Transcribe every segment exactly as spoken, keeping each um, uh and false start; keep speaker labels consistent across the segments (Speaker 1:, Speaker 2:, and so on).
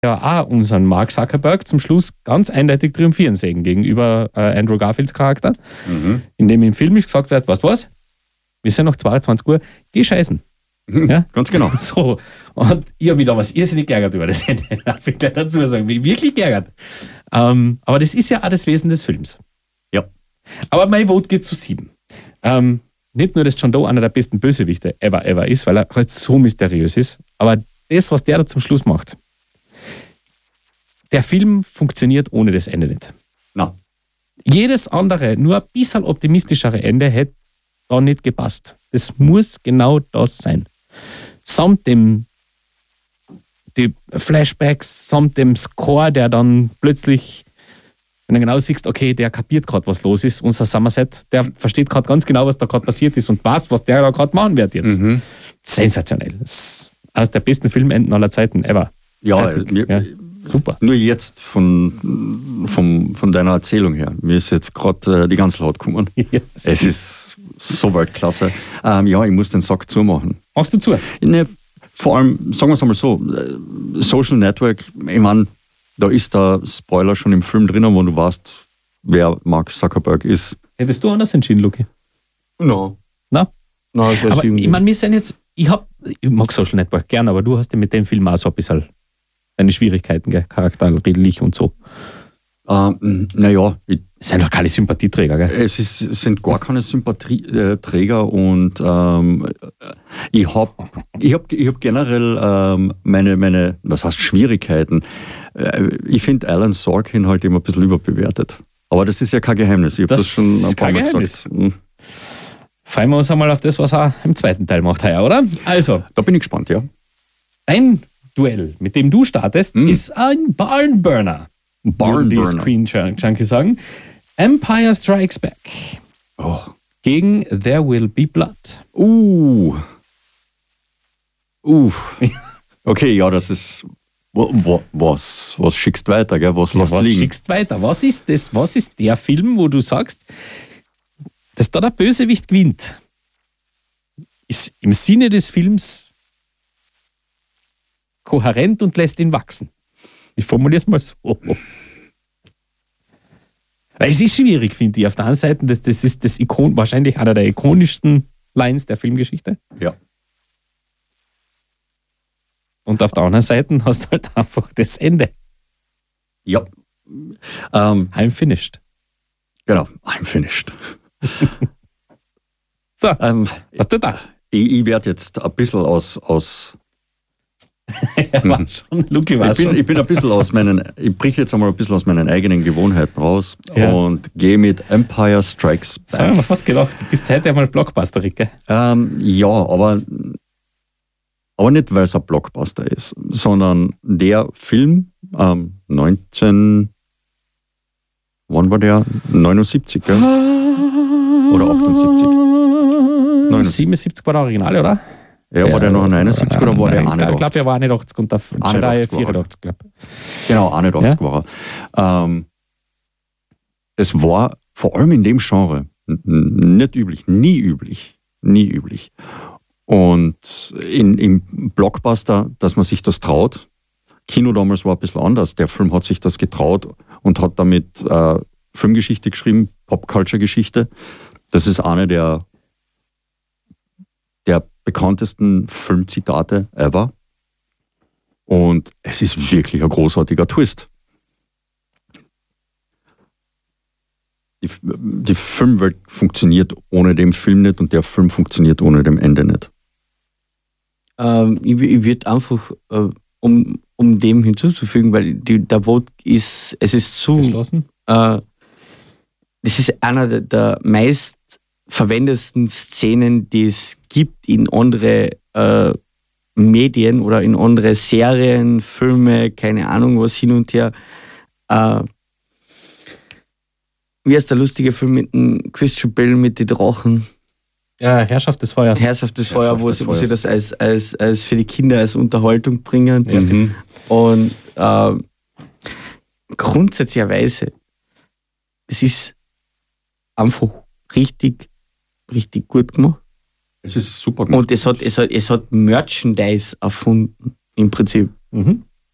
Speaker 1: ja auch unseren Mark Zuckerberg zum Schluss ganz eindeutig triumphieren sehen gegenüber äh, Andrew Garfields Charakter, mhm. in dem im Film gesagt wird, weißt du was, wir sind noch zweiundzwanzig Uhr, geh scheißen.
Speaker 2: Mhm, ja? Ganz genau.
Speaker 1: So. Und ich habe mich da was irrsinnig geärgert über das Ende. Darf ich gleich dazu sagen, mich wirklich geärgert. Ähm, aber das ist ja auch das Wesen des Films.
Speaker 2: Ja.
Speaker 1: Aber mein Vote geht zu sieben. Ähm, nicht nur, dass John Doe einer der besten Bösewichte ever, ever ist, weil er halt so mysteriös ist, aber das, was der da zum Schluss macht, der Film funktioniert ohne das Ende nicht.
Speaker 2: No.
Speaker 1: Jedes andere, nur ein bisschen optimistischere Ende hätte da nicht gepasst. Das muss genau das sein. Samt dem die Flashbacks, samt dem Score, der dann plötzlich, wenn du genau siehst, okay, der kapiert gerade, was los ist, unser Somerset, der versteht gerade ganz genau, was da gerade passiert ist und weiß, was der da gerade machen wird jetzt. Mhm. Sensationell. Das ist eines der besten Filmenden aller Zeiten ever.
Speaker 2: Ja, mir,
Speaker 1: ja. Super.
Speaker 2: Nur jetzt von, von, von deiner Erzählung her. Mir ist jetzt gerade äh, die Gänsehaut gekommen. Yes. Es ist so Weltklasse. Ähm, ja, ich muss den Sack zumachen.
Speaker 1: Machst du zu?
Speaker 2: Ne, vor allem, sagen wir es einmal so, Social Network, ich meine, da ist der Spoiler schon im Film drinnen, wo du weißt, wer Mark Zuckerberg ist.
Speaker 1: Hättest du anders entschieden, Luki?
Speaker 2: No.
Speaker 1: Na?
Speaker 2: No,
Speaker 1: aber ich meine, wir sind jetzt, ich, hab, ich mag Social Network gern, aber du hast ja mit dem Film auch so ein bisschen deine Schwierigkeiten, gell? Charakterlich und so.
Speaker 2: Ähm, naja.
Speaker 1: Es sind doch keine Sympathieträger, gell?
Speaker 2: Es, ist, es sind gar keine Sympathieträger und ähm, ich habe ich hab, ich hab generell ähm, meine, meine, was heißt Schwierigkeiten. Ich finde Alan Sorkin halt immer ein bisschen überbewertet. Aber das ist ja kein Geheimnis. Ich habe das, das schon ein paar Mal gesagt. Hm.
Speaker 1: Freuen wir uns einmal auf das, was er im zweiten Teil macht, heuer, oder? Also.
Speaker 2: Da bin ich gespannt, ja.
Speaker 1: Ein Duell, mit dem du startest, hm. ist ein Barnburner.
Speaker 2: Barnburner.
Speaker 1: Die Screen Junkie sagen. Empire Strikes Back.
Speaker 2: Oh.
Speaker 1: Gegen There Will Be Blood.
Speaker 2: Uh. Uh. Okay, ja, das ist. Wo, was, was schickst du weiter, gell? Was lässt
Speaker 1: ja, was
Speaker 2: liegen?
Speaker 1: schickst weiter? Was ist das? Was ist der Film, wo du sagst, dass da der Bösewicht gewinnt? Ist im Sinne des Films kohärent und lässt ihn wachsen. Ich formuliere es mal so. Weil es ist schwierig, finde ich. Auf der einen Seite, das, das ist das Ikon, wahrscheinlich einer der ikonischsten Lines der Filmgeschichte.
Speaker 2: Ja.
Speaker 1: Und auf der anderen Seite hast du halt einfach das Ende.
Speaker 2: Ja. Ähm,
Speaker 1: I'm finished.
Speaker 2: Genau, I'm finished.
Speaker 1: So, ähm, was du da?
Speaker 2: Ich, ich werde jetzt ein bisschen aus... aus
Speaker 1: ja, war schon, Luki war
Speaker 2: ich, bin,
Speaker 1: schon.
Speaker 2: ich bin ein bisschen aus meinen... Ich brich jetzt einmal ein bisschen aus meinen eigenen Gewohnheiten raus
Speaker 1: ja.
Speaker 2: und gehe mit Empire Strikes Back.
Speaker 1: Das habe ich mir fast gedacht. Du bist heute einmal Blockbuster, gell?
Speaker 2: Ähm, ja, aber... Aber nicht, weil es ein Blockbuster ist, sondern der Film, ähm, neunzehn, wann war der? neunundsiebzig, gell? Oder achtundsiebzig?
Speaker 1: neunundsiebzig. siebenundsiebzig war der Original, oder?
Speaker 2: Ja, ja, war der noch neunundsiebzig oder war der einundachtzig?
Speaker 1: Ich glaube, er war einundachtzig und der Jedi vierundachtzig, glaube ich.
Speaker 2: Genau, einundachtzig ja? war er. Ähm, es war vor allem in dem Genre nicht üblich, nie üblich, nie üblich. Und in, im Blockbuster, dass man sich das traut. Kino damals war ein bisschen anders. Der Film hat sich das getraut und hat damit äh, Filmgeschichte geschrieben, Popculture-Geschichte. Das ist eine der, der bekanntesten Filmzitate ever. Und es ist wirklich ein großartiger Twist. Die, die Filmwelt funktioniert ohne den Film nicht und der Film funktioniert ohne dem Ende nicht.
Speaker 3: Ähm, ich ich würde einfach, äh, um, um dem hinzuzufügen, weil die, der Vote ist, es ist zu...
Speaker 1: Geschlossen?
Speaker 3: Äh, das ist einer der, der meist verwendetsten Szenen, die es gibt in andere äh, Medien oder in andere Serien, Filme, keine Ahnung was hin und her. Äh, wie heißt der lustige Film mit dem Christian Bale mit den Drachen?
Speaker 1: Ja, Herrschaft des Feuers.
Speaker 3: Herrschaft des Feuers, wo,
Speaker 2: des
Speaker 3: sie, wo
Speaker 2: Feuers.
Speaker 3: sie das als, als, als für die Kinder als Unterhaltung bringen.
Speaker 1: Ja,
Speaker 3: mhm. Und äh, grundsätzlicherweise, es ist einfach richtig, richtig gut gemacht.
Speaker 2: Es ist super gemacht.
Speaker 3: Und es hat, es hat, es hat Merchandise erfunden, im Prinzip.
Speaker 1: Mhm.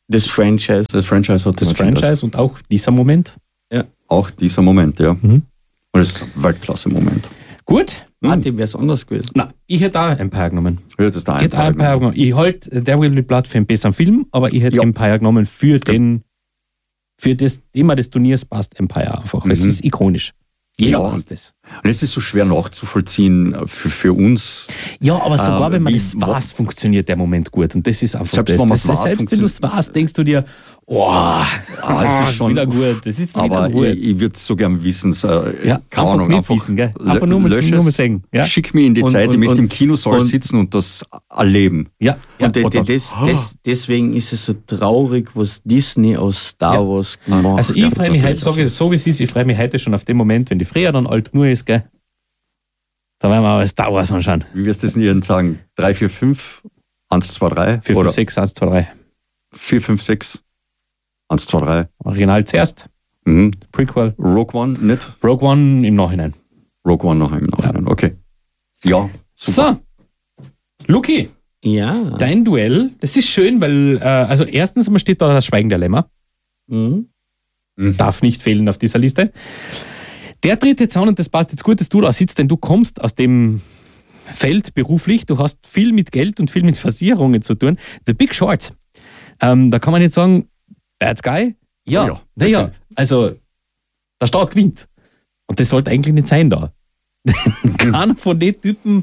Speaker 3: Das Franchise.
Speaker 2: Das Franchise hat
Speaker 1: Das Franchise und auch dieser Moment.
Speaker 2: Auch dieser Moment, ja.
Speaker 1: Mhm.
Speaker 2: Und es ist ein Weltklasse-Moment.
Speaker 1: Gut.
Speaker 3: Martin wäre es anders gewesen.
Speaker 1: Na, ich hätte auch Empire genommen.
Speaker 2: Ja, das ist der
Speaker 1: Ich hätte auch Empire genommen. Ich halte There Will Be Blood für einen besseren Film, aber ich hätte
Speaker 2: Ja.
Speaker 1: Empire genommen für den, für das Thema des Turniers passt Empire einfach. Es
Speaker 2: Mhm.
Speaker 1: ist ikonisch. Jeder
Speaker 2: Ja.
Speaker 1: weiß das.
Speaker 2: Und es ist so schwer nachzuvollziehen für, für uns.
Speaker 1: Ja, aber sogar
Speaker 2: Ähm,
Speaker 1: wenn man
Speaker 2: wie-
Speaker 1: das weiß, funktioniert der Moment gut. Und das ist einfach
Speaker 2: Selbst
Speaker 1: das.
Speaker 2: wenn
Speaker 1: das,
Speaker 2: man's
Speaker 1: das
Speaker 2: weiß,
Speaker 1: selbst wenn du es weißt, denkst du dir, oh,
Speaker 2: Ah, es ist schon
Speaker 1: wieder gut. Das ist wieder
Speaker 2: Aber
Speaker 1: gut.
Speaker 2: ich, ich würde es so gern wissen. So,
Speaker 1: Ja,
Speaker 2: keine
Speaker 1: einfach
Speaker 2: Ahnung,
Speaker 1: mitwissen, gell? Einfach nur mal-
Speaker 2: lösch
Speaker 1: nur mal
Speaker 2: es,
Speaker 1: sagen, ja?
Speaker 2: Schick mich in die
Speaker 3: Und-
Speaker 2: Zeit, ich
Speaker 3: und-
Speaker 2: möchte im
Speaker 3: und-
Speaker 2: Kinosaal
Speaker 3: und-
Speaker 2: sitzen und das erleben.
Speaker 1: ja, ja.
Speaker 3: Und de, de,
Speaker 1: oder-
Speaker 3: des, des, deswegen ist es so traurig, was Disney aus Star
Speaker 1: Ja.
Speaker 3: Wars gemacht
Speaker 1: Also ich
Speaker 3: hat.
Speaker 1: freue mich heute, sage ich so wie es ist, ich freue mich heute schon auf den Moment, wenn die Freya dann alt genug ist, gell? Da werden wir aber Star Wars anschauen.
Speaker 2: Wie wirst du das denn sagen? drei, vier, fünf, eins, zwei, drei?
Speaker 1: vier,
Speaker 2: Oder
Speaker 1: fünf, sechs, eins, zwei, drei.
Speaker 2: vier, fünf, sechs, eins, zwei, drei.
Speaker 1: Original zuerst,
Speaker 2: Mhm.
Speaker 1: Prequel,
Speaker 2: Rogue One, nicht?
Speaker 1: Rogue One im Nachhinein.
Speaker 2: Rogue One noch im Nachhinein, okay. Ja, super.
Speaker 1: So, Luki,
Speaker 3: Ja.
Speaker 1: dein Duell, das ist schön, weil, äh, also erstens einmal steht da das Schweigen der Lämmer.
Speaker 3: Mhm.
Speaker 1: Darf nicht fehlen auf dieser Liste. Der tritt jetzt an und das passt jetzt gut, dass du da sitzt, denn du kommst aus dem Feld beruflich, du hast viel mit Geld und viel mit Versicherungen zu tun. The Big Short. Ähm, da kann man jetzt sagen, Bad Guy? Ja,
Speaker 2: Oh ja,
Speaker 1: naja,
Speaker 2: definitiv.
Speaker 1: also der Staat gewinnt. Und das sollte eigentlich nicht sein da. Keiner von den Typen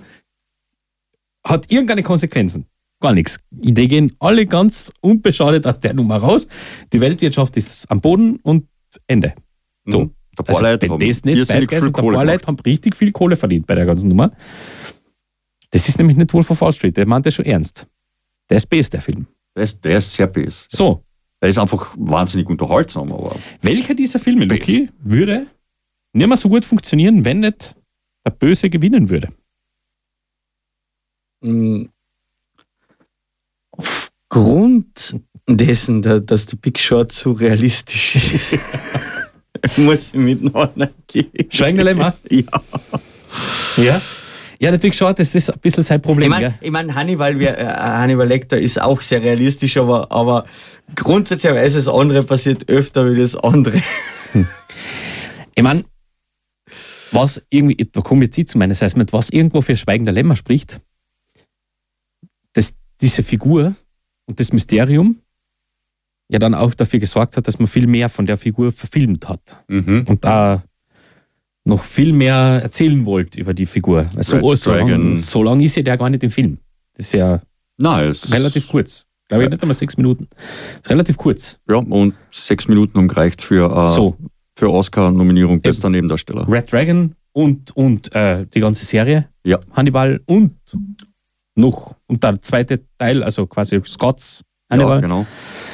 Speaker 1: hat irgendeine Konsequenzen. Gar nichts. Die gehen alle ganz unbeschadet aus der Nummer raus. Die Weltwirtschaft ist am Boden und Ende. So.
Speaker 2: Mhm. Ein paar
Speaker 1: Also,
Speaker 2: Leute
Speaker 1: wenn
Speaker 2: haben
Speaker 1: das nicht
Speaker 2: irrsinnig
Speaker 1: Bad Guys
Speaker 2: viel
Speaker 1: und ein
Speaker 2: Kohle
Speaker 1: paar
Speaker 2: gemacht.
Speaker 1: Leute haben richtig viel Kohle verdient bei der ganzen Nummer. Das ist nämlich nicht Wolf of Wall Street. Der meint das schon ernst. Der ist best, der Film.
Speaker 2: Der ist, der ist sehr best.
Speaker 1: So,
Speaker 2: Der ist einfach wahnsinnig unterhaltsam, aber
Speaker 1: welcher dieser Filme,
Speaker 2: Best.
Speaker 1: Luki, würde nicht mehr so gut funktionieren, wenn nicht der Böse gewinnen würde?
Speaker 3: Mhm. Aufgrund dessen, da- dass der Big Short so realistisch ist, muss ich mit einer gehen.
Speaker 1: Schweigen der Lämmer?
Speaker 3: Ja.
Speaker 1: Ja. Ja, der Big Short, das ist ein bisschen sein Problem.
Speaker 3: Ich meine,
Speaker 1: gell?
Speaker 3: ich mein, Hannibal, wir, äh, Hannibal Lecter ist auch sehr realistisch, aber, aber grundsätzlicherweise das andere passiert öfter wie das andere.
Speaker 1: Ich meine, was irgendwie, da komme ich jetzt zu meinem Assessment, was irgendwo für Schweigen der Lämmer spricht, dass diese Figur und das Mysterium ja dann auch dafür gesorgt hat, dass man viel mehr von der Figur verfilmt hat
Speaker 2: mhm.
Speaker 1: und da noch viel mehr erzählen wollte über die Figur. Weil So,
Speaker 2: Red
Speaker 1: so, lang,
Speaker 2: Dragon.
Speaker 1: so lang ist ja der gar nicht im Film. Das ist ja
Speaker 2: Nein, es
Speaker 1: relativ kurz. Glaube ich, nicht einmal sechs Minuten. Ist relativ kurz.
Speaker 2: Ja, und sechs Minuten haben gereicht für, äh,
Speaker 1: So,
Speaker 2: für Oscar-Nominierung bester Nebendarsteller.
Speaker 1: Red Dragon und, und äh, die ganze Serie,
Speaker 2: Ja.
Speaker 1: Hannibal und noch, und der zweite Teil, also quasi Scots
Speaker 2: Ja,
Speaker 1: Hannibal.
Speaker 2: genau.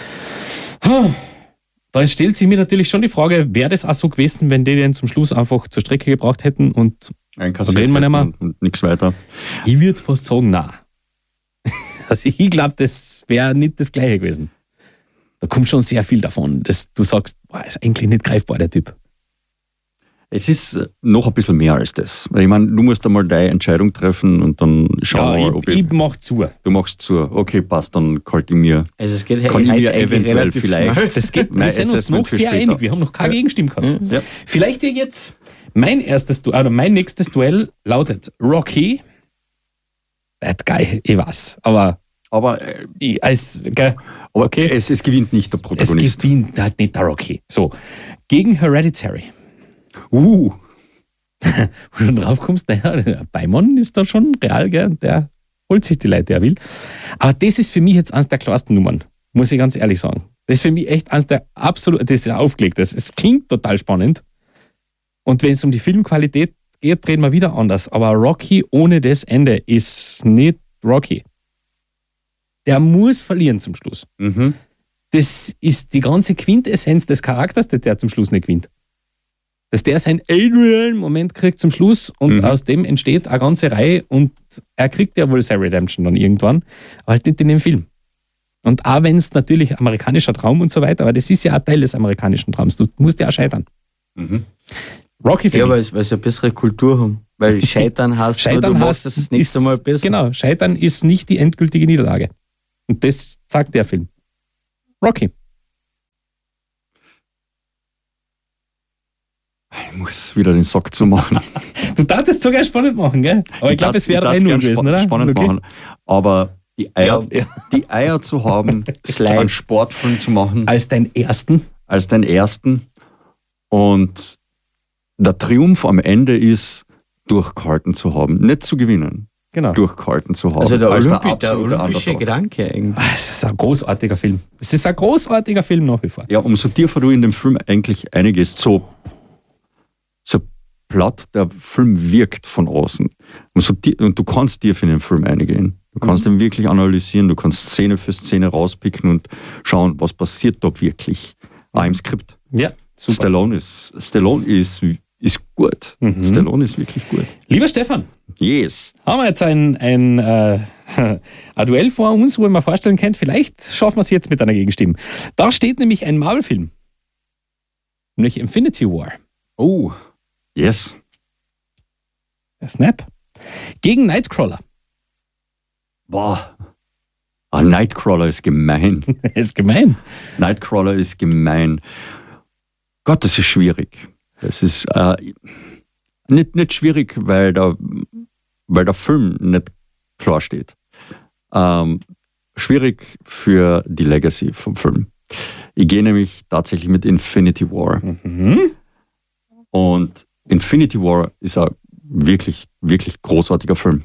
Speaker 1: Da stellt sich mir natürlich schon die Frage, wäre das auch so gewesen, wenn die den zum Schluss einfach zur Strecke gebracht hätten? Und
Speaker 2: Einkassiert
Speaker 1: reden wir nicht mehr.
Speaker 2: und, und nichts weiter.
Speaker 1: ich würde fast sagen, nein. Also ich glaube, das wäre nicht das Gleiche gewesen. Da kommt schon sehr viel davon, dass du sagst, boah, ist eigentlich nicht greifbar, der Typ.
Speaker 2: Es ist äh, noch ein bisschen mehr als das. Weil ich meine, du musst einmal deine Entscheidung treffen und dann schauen wir
Speaker 1: Ja,
Speaker 2: mal, ob
Speaker 1: ich,
Speaker 2: ich,
Speaker 1: ich mach zu.
Speaker 2: du machst zu. Okay, passt, dann kalt ich mir.
Speaker 3: Also es geht
Speaker 2: Kann ich
Speaker 3: heute
Speaker 2: mir
Speaker 3: eigentlich
Speaker 2: eventuell
Speaker 3: relativ
Speaker 2: vielleicht-
Speaker 3: schnell.
Speaker 1: Das geht, wir
Speaker 2: Mein
Speaker 1: sind uns
Speaker 2: Assessment
Speaker 1: noch
Speaker 2: für
Speaker 1: sehr
Speaker 2: später.
Speaker 1: einig. Wir haben noch keine Gegenstimme gehabt.
Speaker 2: Ja.
Speaker 1: Vielleicht ja jetzt mein erstes Duell, oder mein nächstes Duell lautet Rocky. Bad Guy, ich weiß. Aber
Speaker 2: Aber, äh,
Speaker 1: ich, als, gell,
Speaker 2: aber
Speaker 1: okay, es,
Speaker 2: es, es gewinnt nicht der
Speaker 1: es
Speaker 2: Protagonist.
Speaker 1: gewinnt halt nicht der Rocky. So. Gegen Hereditary.
Speaker 2: Uh,
Speaker 1: Wo du drauf kommst, naja, der Beimann ist da schon real, gell, der holt sich die Leute, der will. Aber das ist für mich jetzt eines der klarsten Nummern, muss ich ganz ehrlich sagen. Das ist für mich echt eines der absolut, das ist ja aufgelegt. Das, es klingt total spannend. Und wenn es um die Filmqualität geht, drehen wir wieder anders. Aber Rocky ohne das Ende ist nicht Rocky. Der muss verlieren zum Schluss.
Speaker 2: mhm.
Speaker 1: Das ist die ganze Quintessenz des Charakters, dass der zum Schluss nicht gewinnt. Dass der seinen Adrian-Moment kriegt zum Schluss und
Speaker 2: Mhm.
Speaker 1: aus dem entsteht eine ganze Reihe und er kriegt ja wohl seine Redemption dann irgendwann, aber halt nicht in dem Film. Und auch wenn es natürlich amerikanischer Traum und so weiter, aber das ist ja auch Teil des amerikanischen Traums. Du musst ja auch scheitern.
Speaker 2: Mhm.
Speaker 1: Rocky
Speaker 3: Ja,
Speaker 1: Film.
Speaker 3: weil, weil sie eine bessere Kultur haben. Weil Scheitern heißt, nur,
Speaker 1: Scheitern
Speaker 3: du
Speaker 1: heißt,
Speaker 3: machst es das nächste
Speaker 1: ist-
Speaker 3: Mal besser.
Speaker 1: Genau, Scheitern ist nicht die endgültige Niederlage. Und das sagt der Film. Rocky.
Speaker 2: Ich muss wieder den Sack zumachen.
Speaker 1: Du darfst es sogar spannend machen, gell? Aber ich, glaube, es wäre ein Null gewesen, oder?
Speaker 2: Spannend
Speaker 1: okay.
Speaker 2: machen. Aber die Eier,
Speaker 3: Ja.
Speaker 2: die Eier zu haben, einen Sportfilm zu machen,
Speaker 1: Als deinen ersten.
Speaker 2: als den ersten. Und der Triumph am Ende ist, durchgehalten zu haben. Nicht zu gewinnen,
Speaker 1: Genau.
Speaker 2: durchgehalten zu haben.
Speaker 3: Also der,
Speaker 2: Als
Speaker 3: Olympi der
Speaker 2: absolute
Speaker 3: olympische
Speaker 2: Underdog.
Speaker 3: Gedanke eigentlich.
Speaker 1: Ah, es ist ein großartiger Film. Es ist ein großartiger Film nach wie vor.
Speaker 2: Ja, umso tiefer du in dem Film eigentlich eingehst, so, so platt der Film wirkt von außen. Umso tie- und du kannst tief in den Film eingehen. Du kannst ihn wirklich analysieren, du kannst Szene für Szene rauspicken und schauen, was passiert da wirklich. Auch im Skript.
Speaker 1: Ja, super.
Speaker 2: Stallone ist, Stallone ist, ist gut.
Speaker 1: Mhm.
Speaker 2: Stallone ist wirklich gut.
Speaker 1: Lieber Stefan,
Speaker 2: Yes.
Speaker 1: haben wir jetzt ein, ein, äh, ein Duell vor uns, wo man vorstellen könnte, vielleicht schaffen wir es jetzt mit einer Gegenstimme. Da steht nämlich ein Marvel-Film. Nämlich Infinity War.
Speaker 2: Oh, yes.
Speaker 1: Der Snap. Gegen Nightcrawler.
Speaker 2: Boah. Ah, Nightcrawler ist gemein.
Speaker 1: ist gemein.
Speaker 2: Nightcrawler ist gemein. Gott, das ist schwierig. Das ist äh, nicht, nicht schwierig, weil der, weil der Film nicht klar steht. Ähm, schwierig für die Legacy vom Film. Ich gehe nämlich tatsächlich mit Infinity War.
Speaker 1: Mhm.
Speaker 2: Und Infinity War ist ein wirklich, wirklich großartiger Film.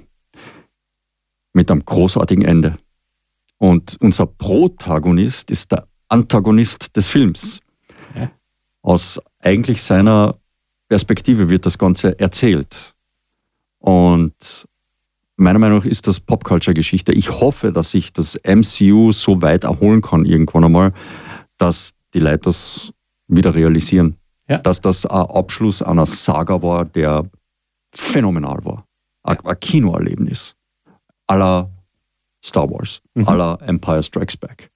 Speaker 2: Mit einem großartigen Ende. Und unser Protagonist ist der Antagonist des Films.
Speaker 1: Ja.
Speaker 2: Aus eigentlich seiner Perspektive wird das Ganze erzählt. Und meiner Meinung nach ist das Popculture-Geschichte. Ich hoffe, dass sich das M C U so weit erholen kann irgendwann einmal, dass die Leute das wieder realisieren.
Speaker 1: Ja.
Speaker 2: Dass das ein Abschluss einer Saga war, der phänomenal war. Ein, ein Kinoerlebnis. À la Star Wars.
Speaker 1: Mhm.
Speaker 2: À la Empire Strikes Back.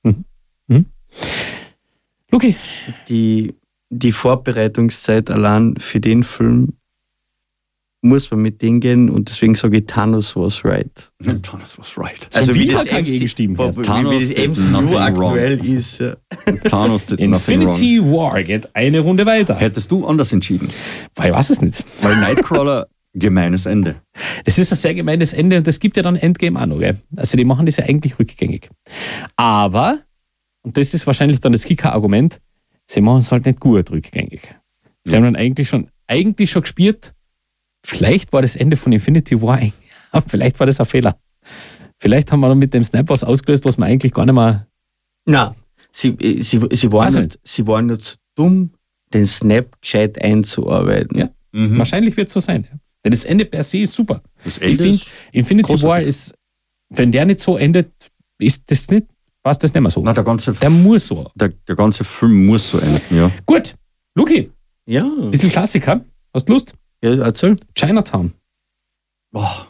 Speaker 1: Luki,
Speaker 3: Die, die Vorbereitungszeit allein für den Film muss man mit denen gehen und deswegen sage ich, Thanos was right.
Speaker 2: Thanos was right.
Speaker 1: Also wie
Speaker 3: das
Speaker 1: hat er
Speaker 3: M C
Speaker 1: gegengestimmt
Speaker 3: Wie,
Speaker 1: erst?
Speaker 3: wie
Speaker 2: Thanos
Speaker 3: das
Speaker 2: did
Speaker 3: M C U
Speaker 2: nothing
Speaker 3: aktuell ist. Ja.
Speaker 2: Thanos did nothing wrong.
Speaker 1: Infinity War geht eine Runde weiter.
Speaker 2: Hättest du anders entschieden?
Speaker 1: Weil ich weiß es nicht.
Speaker 2: Weil Nightcrawler, gemeines Ende.
Speaker 1: Es ist ein sehr gemeines Ende und es gibt ja dann Endgame auch noch. Gell? Also die machen das ja eigentlich rückgängig. Aber, und das ist wahrscheinlich dann das Kicker-Argument, sie machen es halt nicht gut rückgängig. Sie haben dann eigentlich schon, eigentlich schon gespielt, vielleicht war das Ende von Infinity War, aber vielleicht war das ein Fehler. Vielleicht haben wir dann mit dem Snap was ausgelöst, was man eigentlich gar nicht mehr...
Speaker 3: Nein, sie, sie, sie, waren
Speaker 1: Also
Speaker 3: nicht, sie waren nur zu dumm, den Snap gescheit einzuarbeiten.
Speaker 1: Ja.
Speaker 2: Mhm.
Speaker 1: Wahrscheinlich wird es so sein. Ja. Denn das Ende per se ist super.
Speaker 2: Das
Speaker 1: Ich
Speaker 2: Ende
Speaker 1: finde,
Speaker 2: ist
Speaker 1: Infinity War
Speaker 2: großartig.
Speaker 1: ist, wenn der nicht so endet, ist das nicht, passt das nicht mehr so.
Speaker 2: Na, der ganze,
Speaker 1: Der muss so.
Speaker 2: der, der ganze Film muss so enden, ja.
Speaker 1: Gut, Luki,
Speaker 3: Ja,
Speaker 1: bisschen Klassiker. Hast du Lust?
Speaker 3: ja erzähl.
Speaker 1: Chinatown.
Speaker 2: Boah.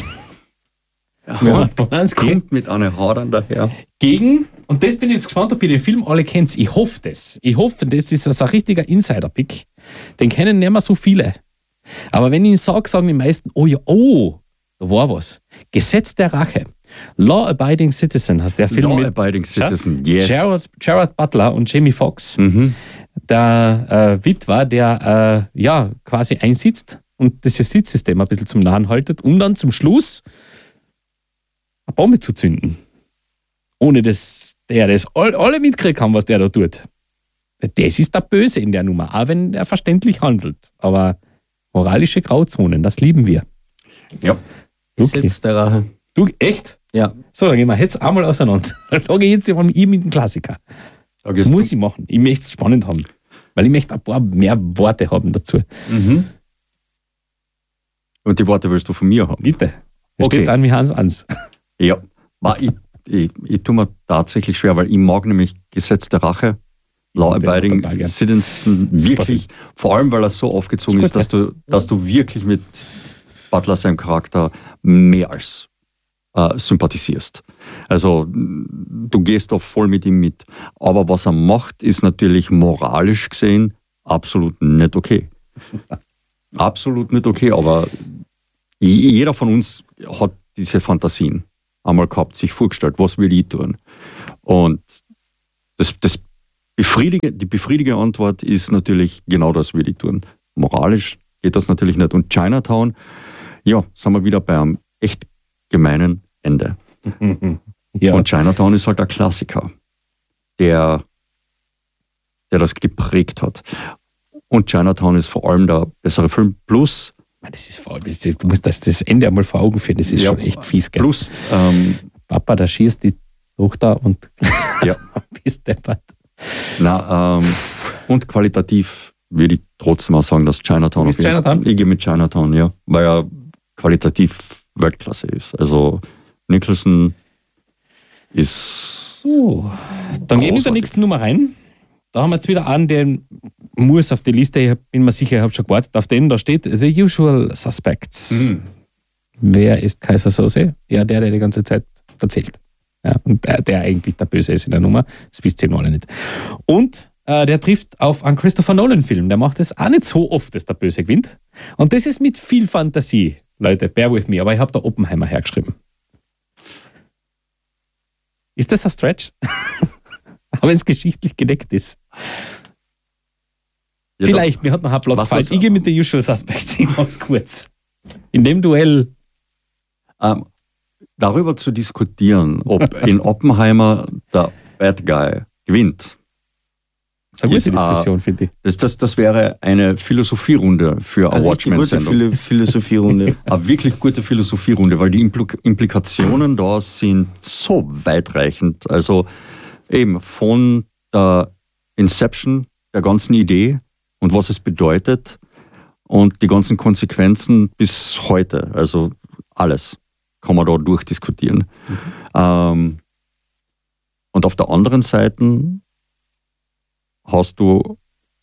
Speaker 1: Ja, Polanski.
Speaker 2: Kommt mit einer Haaren daher.
Speaker 1: Gegen, und das bin ich jetzt gespannt, ob ihr den Film alle kennt. Ich hoffe das. Ich hoffe, das ist also ein richtiger Insider-Pick. Den kennen nicht mehr so viele. Aber wenn ich ihn sage, sagen die meisten, oh ja, oh, da war was. Gesetz der Rache. Law-Abiding Citizen heißt der Film
Speaker 2: Law
Speaker 1: mit
Speaker 2: Abiding Citizen, yes.
Speaker 1: Gerard, Gerard Butler und Jamie Foxx.
Speaker 2: Mhm.
Speaker 1: Der äh, Witwer, der äh, ja quasi einsitzt und das Justizsystem ein bisschen zum Nahen haltet, um dann zum Schluss eine Bombe zu zünden. Ohne dass der das all, alle mitkriegt haben, was der da tut. Das ist der Böse in der Nummer, auch wenn er verständlich handelt. Aber moralische Grauzonen, das lieben wir.
Speaker 2: Ja.
Speaker 1: Okay.
Speaker 3: Gesetz der Rache.
Speaker 1: Du, echt?
Speaker 3: Ja.
Speaker 1: So, dann gehen wir jetzt einmal auseinander. Dann schlage ich jetzt von ihm mit dem Klassiker.
Speaker 2: Da gehst
Speaker 1: Muss
Speaker 2: du.
Speaker 1: ich machen. Ich möchte es spannend haben. Weil ich möchte ein paar mehr Worte haben dazu.
Speaker 2: Mhm. Und die Worte willst du von mir haben?
Speaker 1: Bitte. Es
Speaker 2: Okay.
Speaker 1: steht an wie Hans Ans.
Speaker 2: Ja. Ma, ich, ich, ich tue mir tatsächlich schwer, weil ich mag nämlich Gesetz der Rache, Law
Speaker 1: Den
Speaker 2: Abiding
Speaker 1: total gern.
Speaker 2: Citizen wirklich, vor allem weil er so aufgezogen
Speaker 1: Ist
Speaker 2: ist,
Speaker 1: gut,
Speaker 2: dass du, dass du wirklich mit Butler seinem Charakter mehr als äh, sympathisierst. Also du gehst da voll mit ihm mit. Aber was er macht, ist natürlich moralisch gesehen absolut nicht okay. Absolut nicht okay, aber jeder von uns hat diese Fantasien einmal gehabt, sich vorgestellt, was will ich tun. Und das, das befriedige, die befriedigende Antwort ist natürlich, genau das würde ich tun. Moralisch geht das natürlich nicht. Und Chinatown, ja, sind wir wieder bei einem echt gemeinen Ende.
Speaker 1: Ja.
Speaker 2: Und Chinatown ist halt ein Klassiker, der, der das geprägt hat. Und Chinatown ist vor allem der bessere Film. Plus,
Speaker 1: Das ist faul. Du musst das, das Ende einmal vor Augen führen. Das ist
Speaker 2: ja,
Speaker 1: schon echt fies, gell?
Speaker 2: plus ähm,
Speaker 1: Papa, da schießt die Tochter und
Speaker 2: Ja.
Speaker 1: bist deppert.
Speaker 2: na, ähm, und qualitativ würde ich trotzdem auch sagen, dass Chinatown
Speaker 1: Du bist
Speaker 2: auf jeden
Speaker 1: Chinatown?
Speaker 2: Fall. Ich gehe mit Chinatown, ja. Weil er qualitativ Weltklasse ist. Also Nicholson ist
Speaker 1: So, dann gehen wir in der
Speaker 2: Großartig.
Speaker 1: nächsten Nummer rein. Da haben wir jetzt wieder einen, der muss auf die Liste. Ich hab- bin mir sicher, ich habe schon gewartet auf den. Da steht The Usual Suspects.
Speaker 2: Mhm.
Speaker 1: Wer ist Kaiser Soze? Ja, der, der die ganze Zeit erzählt. Ja, und der, der eigentlich der Böse ist in der Nummer. Das wisst ihr alle nicht. Und äh, der trifft auf einen Christopher Nolan-Film. Der macht das auch nicht so oft, dass der Böse gewinnt. Und das ist mit viel Fantasie. Leute, bear with me. Aber ich habe da Oppenheimer hergeschrieben. Ist das ein Stretch? Aber es geschichtlich gedeckt ist.
Speaker 2: Ja,
Speaker 1: Vielleicht, mir hat noch ein Platz
Speaker 2: Was
Speaker 1: gefallen.
Speaker 2: das-
Speaker 1: Ich gehe mit der Usual Suspects, ich mach's kurz. In dem Duell.
Speaker 2: Ähm, darüber zu diskutieren, ob in Oppenheimer der Bad Guy gewinnt,
Speaker 1: Das ist eine
Speaker 2: Ist,
Speaker 1: gute Diskussion, finde ich.
Speaker 2: das, das, das wäre eine Philosophierunde für eine
Speaker 3: Eine richtig gute
Speaker 2: Watchmen-Sendung.
Speaker 3: Philo- Philosophierunde.
Speaker 2: Eine wirklich gute Philosophierunde, weil die Impl- Implikationen da sind so weitreichend. Also eben von der Inception der ganzen Idee und was es bedeutet und die ganzen Konsequenzen bis heute. Also alles kann man da durchdiskutieren. Ähm, und auf der anderen Seite hast du,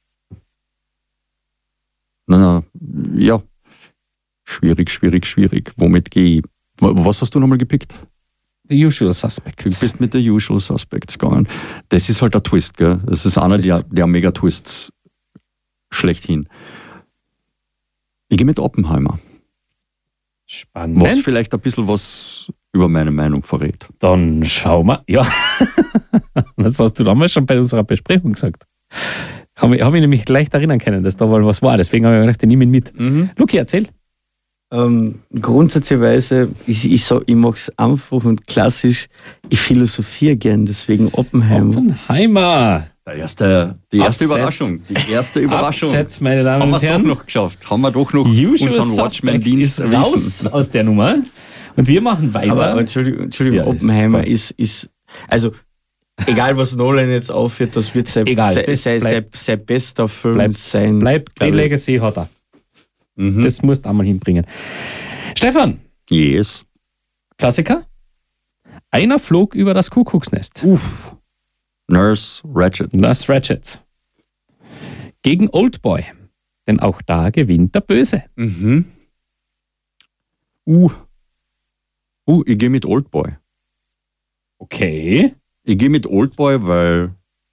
Speaker 2: na, na, ja, schwierig, schwierig, schwierig. Womit gehe ich? Wa- Was hast du nochmal gepickt?
Speaker 1: The Usual
Speaker 2: Du
Speaker 1: Suspects.
Speaker 2: bist mit der Usual Suspects gegangen. Das ist halt der Twist, gell? Das ist einer
Speaker 1: Twist.
Speaker 2: der, der Mega-Twists schlechthin. Ich gehe mit Oppenheimer,
Speaker 1: Spannend.
Speaker 2: was vielleicht ein bisschen was über meine Meinung verrät.
Speaker 1: Dann schauen wir. Ja. Das hast du damals schon bei unserer Besprechung gesagt. Habe ich, hab ich nämlich leicht erinnern können, dass da mal was war. Deswegen habe ich gedacht, ich nehme ihn mit. Luki, erzähl.
Speaker 3: Ähm, grundsätzlicherweise, ich, ich, sag, ich mache es einfach und klassisch, ich philosophiere gern, deswegen Oppenheimer.
Speaker 1: Oppenheimer.
Speaker 2: Der erste, die erste
Speaker 1: Upset.
Speaker 2: Überraschung. Die erste Überraschung.
Speaker 1: Upset, meine Damen
Speaker 2: Haben wir
Speaker 1: und
Speaker 2: es doch
Speaker 1: Herren.
Speaker 2: noch geschafft. Haben wir doch noch
Speaker 1: Usual
Speaker 2: unseren
Speaker 1: Suspect
Speaker 2: Watchmen-Dienst
Speaker 1: ist raus
Speaker 2: erwiesen.
Speaker 1: aus der Nummer. Und wir machen weiter.
Speaker 3: Aber, aber Entschuldigung, Entschuldigung
Speaker 1: Ja, ist
Speaker 3: Oppenheimer
Speaker 1: super.
Speaker 3: ist, ist, also, egal was Nolan jetzt aufführt, das wird sein,
Speaker 1: Egal,
Speaker 3: sein,
Speaker 1: das
Speaker 3: sein, sein,
Speaker 1: bleibt-
Speaker 3: sein bester Film
Speaker 1: bleibt,
Speaker 3: sein.
Speaker 1: bleibt die
Speaker 3: glaub ich.
Speaker 1: Legacy hat er.
Speaker 2: Mhm.
Speaker 1: Das musst du einmal hinbringen. Stefan,
Speaker 2: Yes.
Speaker 1: Klassiker. Einer flog über das Kuckucksnest.
Speaker 2: Uff. Nurse Ratched.
Speaker 1: Das Ratchet. Gegen Oldboy. Denn auch da gewinnt der Böse.
Speaker 2: Mhm. Uh. Uh, ich gehe mit Oldboy.
Speaker 1: Okay.
Speaker 2: Ich gehe mit Oldboy, weil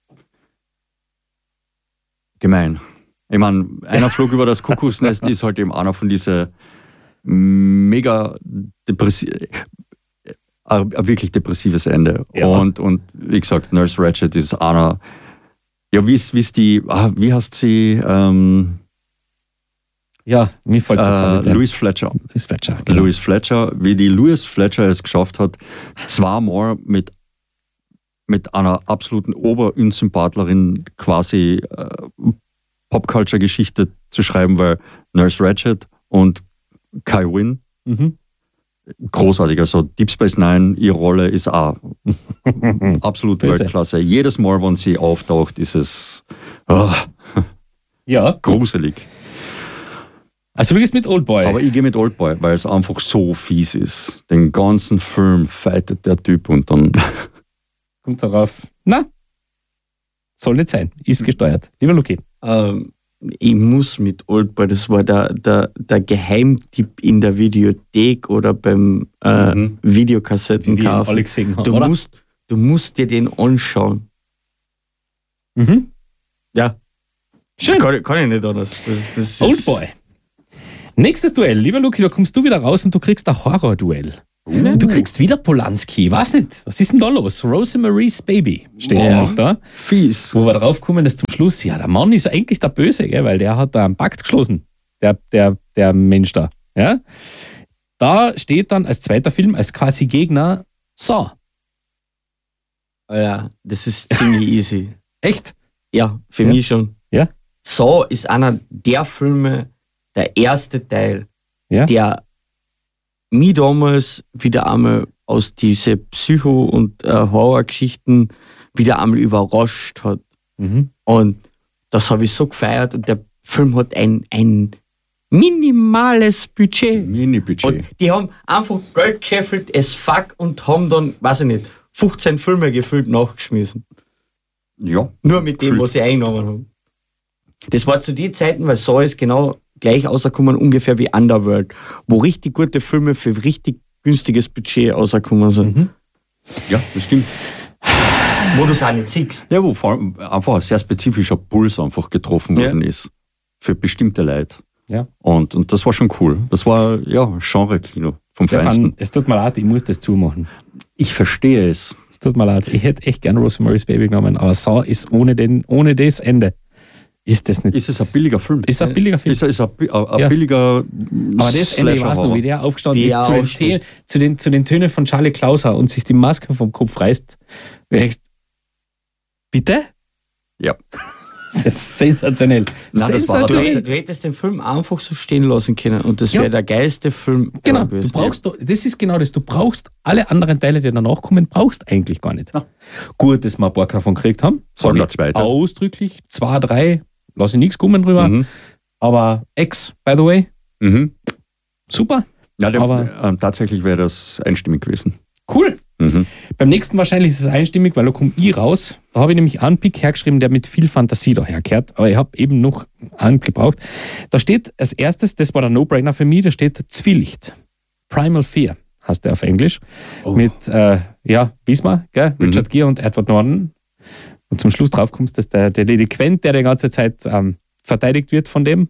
Speaker 2: gemein. Ich meine, einer flog über das Kuckucksnest ist halt eben einer von diesen mega depressiv, ein wirklich depressives Ende.
Speaker 1: Ja.
Speaker 2: Und, und wie gesagt, Nurse Ratched ist einer, ja, wie ist, wie ist die, ah, wie heißt sie, ähm,
Speaker 1: Ja, mir fällt es jetzt auch
Speaker 2: äh,
Speaker 1: nicht ein.
Speaker 2: Louis Fletcher.
Speaker 1: Louis Fletcher. Genau.
Speaker 2: Louis Fletcher, wie die Louis Fletcher es geschafft hat, zweimal mit, mit einer absoluten Oberunsympathlerin quasi äh, Popculture-Geschichte zu schreiben, weil Nurse Ratched und Kai Wynn,
Speaker 1: Mhm.
Speaker 2: großartig. Also Deep Space Nine, ihre Rolle ist auch absolut
Speaker 1: Böse.
Speaker 2: Weltklasse. Jedes Mal, wenn sie auftaucht, ist es oh,
Speaker 1: Ja,
Speaker 2: gruselig.
Speaker 1: also du gehst mit Oldboy.
Speaker 2: Aber ich gehe mit Oldboy, weil es einfach so fies ist. Den ganzen Film fightet der Typ und dann
Speaker 1: Kommt darauf. Na, soll nicht sein. Ist gesteuert. Lieber Luki.
Speaker 3: Ähm, ich muss mit Oldboy, das war der, der, der Geheimtipp in der Videothek oder beim äh,
Speaker 2: Mhm.
Speaker 3: Videokassettenkauf.
Speaker 1: alle gesehen haben,
Speaker 3: Du
Speaker 1: oder?
Speaker 3: musst, du musst dir den anschauen.
Speaker 1: Mhm.
Speaker 3: Ja,
Speaker 1: Schön.
Speaker 3: kann, ich- kann ich nicht anders. Das, das ist,
Speaker 1: Oldboy. Nächstes Duell. Lieber Luki, da kommst du wieder raus und du kriegst ein Horror-Duell. Und du kriegst wieder Polanski. Ich weiß nicht, was ist denn da los? Rosemary's Baby steht ja noch da.
Speaker 2: Fies.
Speaker 1: Wo wir drauf kommen, dass zum Schluss, ja, der Mann ist eigentlich der Böse, gell, weil der hat da einen Pakt geschlossen. Der, der, der Mensch da. Ja? Da steht dann als zweiter Film, als quasi Gegner, Saw.
Speaker 3: Ja, das ist ziemlich easy.
Speaker 1: Echt?
Speaker 3: Ja, für
Speaker 1: Ja.
Speaker 3: mich schon.
Speaker 1: Ja?
Speaker 3: Saw ist einer der Filme, der erste Teil,
Speaker 1: Ja?
Speaker 3: der mich damals wieder einmal aus diese Psycho- und äh, Horrorgeschichten wieder einmal überrascht hat.
Speaker 1: Mhm.
Speaker 3: Und das habe ich so gefeiert und der Film hat ein, ein minimales Budget.
Speaker 2: Mini-Budget.
Speaker 3: Und die haben einfach Geld gescheffelt, es fuck, und haben dann, weiß ich nicht, fünfzehn Filme gefüllt nachgeschmissen.
Speaker 2: Ja.
Speaker 3: Nur mit dem,
Speaker 2: Gefühlt.
Speaker 3: was sie eingenommen haben. Das war zu den Zeiten, weil Saw ist genau gleich rausgekommen, ungefähr wie Underworld, wo richtig gute Filme für richtig günstiges Budget rausgekommen sind.
Speaker 1: Mhm.
Speaker 2: Ja, das stimmt.
Speaker 3: Wo du es auch nicht siehst.
Speaker 2: Ja, wo vor allem einfach ein sehr spezifischer Puls einfach getroffen
Speaker 3: Ja.
Speaker 2: worden ist. Für bestimmte Leute.
Speaker 1: Ja.
Speaker 2: Und, und das war schon cool. Das war, ja, Genre-Kino vom
Speaker 1: Stefan,
Speaker 2: Feinsten.
Speaker 1: es tut mir leid, ich muss das zumachen.
Speaker 2: Ich verstehe es.
Speaker 1: Es tut mir leid, ich hätte echt gern Rosemary's Baby genommen, aber Saw ist ohne, den, ohne das Ende. Ist das nicht.
Speaker 2: Ist es ein billiger Film?
Speaker 1: Ist ein billiger Film.
Speaker 2: Ist es ein, bi- ein, ein
Speaker 1: Ja.
Speaker 2: billiger
Speaker 1: Aber das Ende, ich weiß noch, wie der aufgestanden
Speaker 3: Wie
Speaker 1: ist
Speaker 3: er
Speaker 1: zu den,
Speaker 3: aufsteht.
Speaker 1: Tö- zu, den, zu den Tönen von Charlie Klauser und sich die Maske vom Kopf reißt. Du denkst, bitte?
Speaker 2: Ja.
Speaker 1: Das ist sensationell.
Speaker 2: Nein, das war
Speaker 3: Du
Speaker 1: sensationell.
Speaker 3: hättest- du hättest den Film einfach so stehen lassen können und das
Speaker 1: Ja.
Speaker 3: wäre der geilste Film.
Speaker 1: Genau,
Speaker 3: ever
Speaker 1: du
Speaker 3: gewesen.
Speaker 1: brauchst, doch- das ist genau das, du brauchst alle anderen Teile, die danach kommen, brauchst eigentlich gar nicht.
Speaker 2: Ja.
Speaker 1: Gut, dass wir ein paar davon gekriegt haben.
Speaker 2: Vor allem
Speaker 1: Sag
Speaker 2: der zweite.
Speaker 1: ich ausdrücklich, zwei, drei, lasse ich nichts kommen drüber.
Speaker 2: Mhm.
Speaker 1: Aber X, by the way,
Speaker 2: Mhm.
Speaker 1: super,
Speaker 2: Ja, der,
Speaker 1: Aber-
Speaker 2: ähm, tatsächlich wäre das einstimmig gewesen.
Speaker 1: cool.
Speaker 2: Mhm.
Speaker 1: Beim nächsten wahrscheinlich ist es einstimmig, weil da komme ich raus. Da habe ich nämlich einen Pick hergeschrieben, der mit viel Fantasie daherkehrt. Aber ich habe eben noch einen gebraucht. Da steht als erstes, das war der No-Brainer für mich, da steht Zwielicht. Primal Fear heißt der auf Englisch. Mit, äh, ja, Wismar, gell? Richard Gere und Edward Norton. Und zum Schluss drauf kommst, dass der, der Delinquent, der die ganze Zeit ähm, verteidigt wird von dem,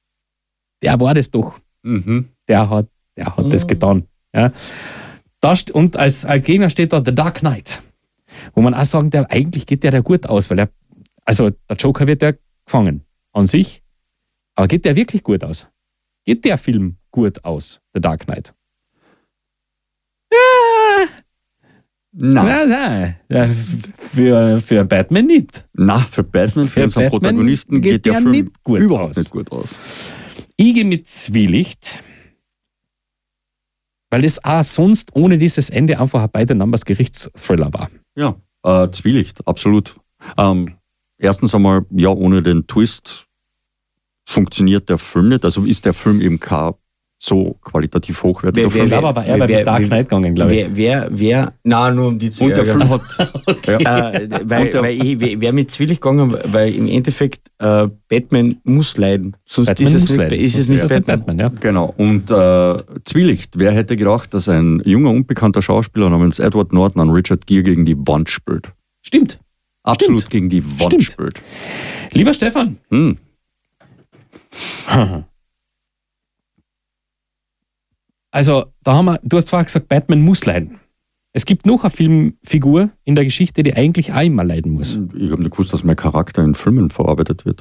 Speaker 1: der war das doch.
Speaker 2: Mhm.
Speaker 1: Der hat, der hat das getan. Ja. Da st- und als, als Gegner steht da The Dark Knight, wo man auch sagen darf, eigentlich geht der da gut aus, weil er, also der Joker wird ja gefangen an sich, aber geht der wirklich gut aus? Geht der Film gut aus, The Dark Knight?
Speaker 2: Na,
Speaker 1: Nein, nein, ja, f- für, für Batman nicht.
Speaker 2: na, für Batman, für
Speaker 1: Für
Speaker 2: unseren
Speaker 1: Batman
Speaker 2: Protagonisten
Speaker 1: geht
Speaker 2: geht der
Speaker 1: der
Speaker 2: Film
Speaker 1: nicht gut
Speaker 2: überhaupt
Speaker 1: aus.
Speaker 2: nicht gut aus.
Speaker 1: Ich gehe mit Zwielicht, weil das auch sonst ohne dieses Ende einfach ein beide Numbers Gerichtsthriller war.
Speaker 2: Ja, äh, Zwielicht, absolut. Ähm, erstens einmal, ja, ohne den Twist funktioniert der Film nicht. Also ist der Film eben kein so qualitativ hochwertiger
Speaker 3: Wer-
Speaker 2: Film.
Speaker 1: Ich glaube aber, er
Speaker 3: wer-
Speaker 1: bei
Speaker 3: wer-
Speaker 1: Dark
Speaker 3: wer-
Speaker 1: Knight gegangen, glaube ich.
Speaker 3: Wer, wer, wer, na, nur um die zu
Speaker 2: Und der
Speaker 3: ärgern.
Speaker 2: Film hat. Ja.
Speaker 3: Äh, weil,
Speaker 2: Und der-
Speaker 3: weil ich wer wär mit Zwielicht gegangen, weil im Endeffekt äh, Batman muss leiden. Sonst
Speaker 1: Batman
Speaker 3: ist es
Speaker 1: muss
Speaker 3: nicht,
Speaker 1: leiden,
Speaker 3: ist es
Speaker 1: sonst
Speaker 3: nicht
Speaker 1: ist
Speaker 3: Batman.
Speaker 1: Batman, ja.
Speaker 2: Genau. Und äh, Zwielicht, wer hätte gedacht, dass ein junger, unbekannter Schauspieler namens Edward Norton an Richard Gere gegen die Wand spielt?
Speaker 1: Stimmt.
Speaker 2: Absolut
Speaker 1: Stimmt.
Speaker 2: gegen die Wand
Speaker 1: Stimmt.
Speaker 2: spielt.
Speaker 1: Lieber Stefan,
Speaker 2: Hm.
Speaker 1: also da haben wir, du hast vorher gesagt, Batman muss leiden. Es gibt noch eine Filmfigur in der Geschichte, die eigentlich auch immer leiden muss.
Speaker 2: Ich habe nicht gewusst, dass mein Charakter in Filmen verarbeitet wird.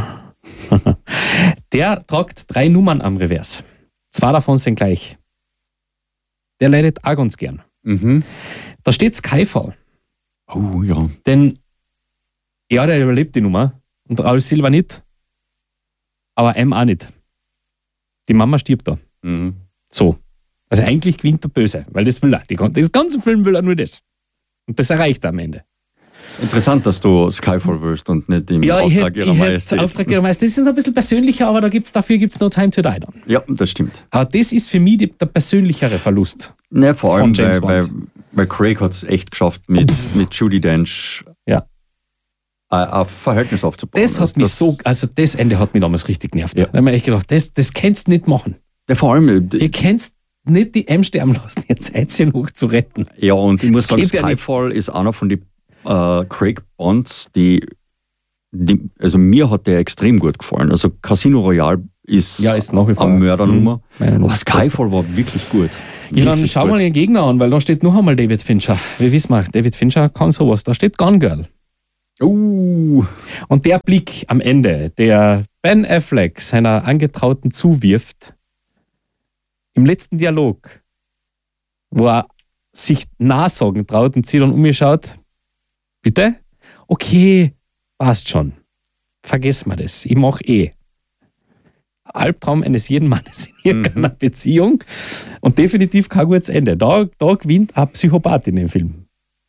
Speaker 1: Der tragt drei Nummern am Revers. Zwei davon sind gleich. Der leidet auch ganz gern.
Speaker 2: Mhm.
Speaker 1: Da steht Skyfall.
Speaker 2: Oh ja.
Speaker 1: Denn ja, der überlebt die Nummer und Raul Silva nicht, aber M auch nicht. Die Mama stirbt da.
Speaker 2: Mhm.
Speaker 1: So. Also eigentlich gewinnt der Böse, weil das will er. Die, den ganzen Film will er nur das. Und das erreicht er am Ende.
Speaker 2: Interessant, dass du Skyfall willst und nicht im
Speaker 1: Ja, ich
Speaker 2: Auftrag
Speaker 1: hätte
Speaker 2: ihrer
Speaker 1: ich hätt
Speaker 2: Majestät.
Speaker 1: Auftrag ihrer Majestät. Das ist ein bisschen persönlicher, aber da gibt's, dafür gibt es No Time to Die dann.
Speaker 2: Ja, das stimmt.
Speaker 1: Aber das ist für mich die, der persönlichere Verlust.
Speaker 2: Ne, vor allem,
Speaker 1: Von James
Speaker 2: weil, weil,
Speaker 1: Bond.
Speaker 2: weil Craig hat es echt geschafft, mit, mit Judi Dench
Speaker 1: Ja.
Speaker 2: ein, ein Verhältnis aufzubauen.
Speaker 1: Das hat
Speaker 2: Also
Speaker 1: mich so, also das Ende hat mich damals richtig genervt.
Speaker 2: Ja.
Speaker 1: Da habe ich mir echt gedacht, das, das kannst du nicht machen.
Speaker 2: Ja, vor allem,
Speaker 1: Ihr könnt nicht die M sterben lassen, jetzt seid ihr noch zu retten.
Speaker 2: ja, und ich muss
Speaker 1: Das
Speaker 2: sagen,
Speaker 1: geht ja nicht.
Speaker 2: Skyfall ist einer von den äh, Craig Bonds, die, die, also mir hat der extrem gut gefallen. Also Casino Royale ist,
Speaker 1: Ja, ist nach wie vor.
Speaker 2: eine Mördernummer.
Speaker 1: Mhm.
Speaker 2: Aber Skyfall war wirklich gut.
Speaker 1: Ja, dann
Speaker 2: Wirklich
Speaker 1: schau
Speaker 2: gut.
Speaker 1: mal den Gegner an, weil da steht noch einmal David Fincher. Wie wissen wir, David Fincher kann sowas. Da steht Gone Girl.
Speaker 2: Uh,
Speaker 1: Und der Blick am Ende, der Ben Affleck seiner Angetrauten zuwirft, im letzten Dialog, wo er sich nachsagen traut und sie dann umgeschaut, bitte? Okay, passt schon. Vergessen wir das. Ich mache eh. Albtraum eines jeden Mannes in irgendeiner
Speaker 2: Mhm.
Speaker 1: Beziehung und definitiv kein gutes Ende. Da, da gewinnt ein Psychopath in dem Film.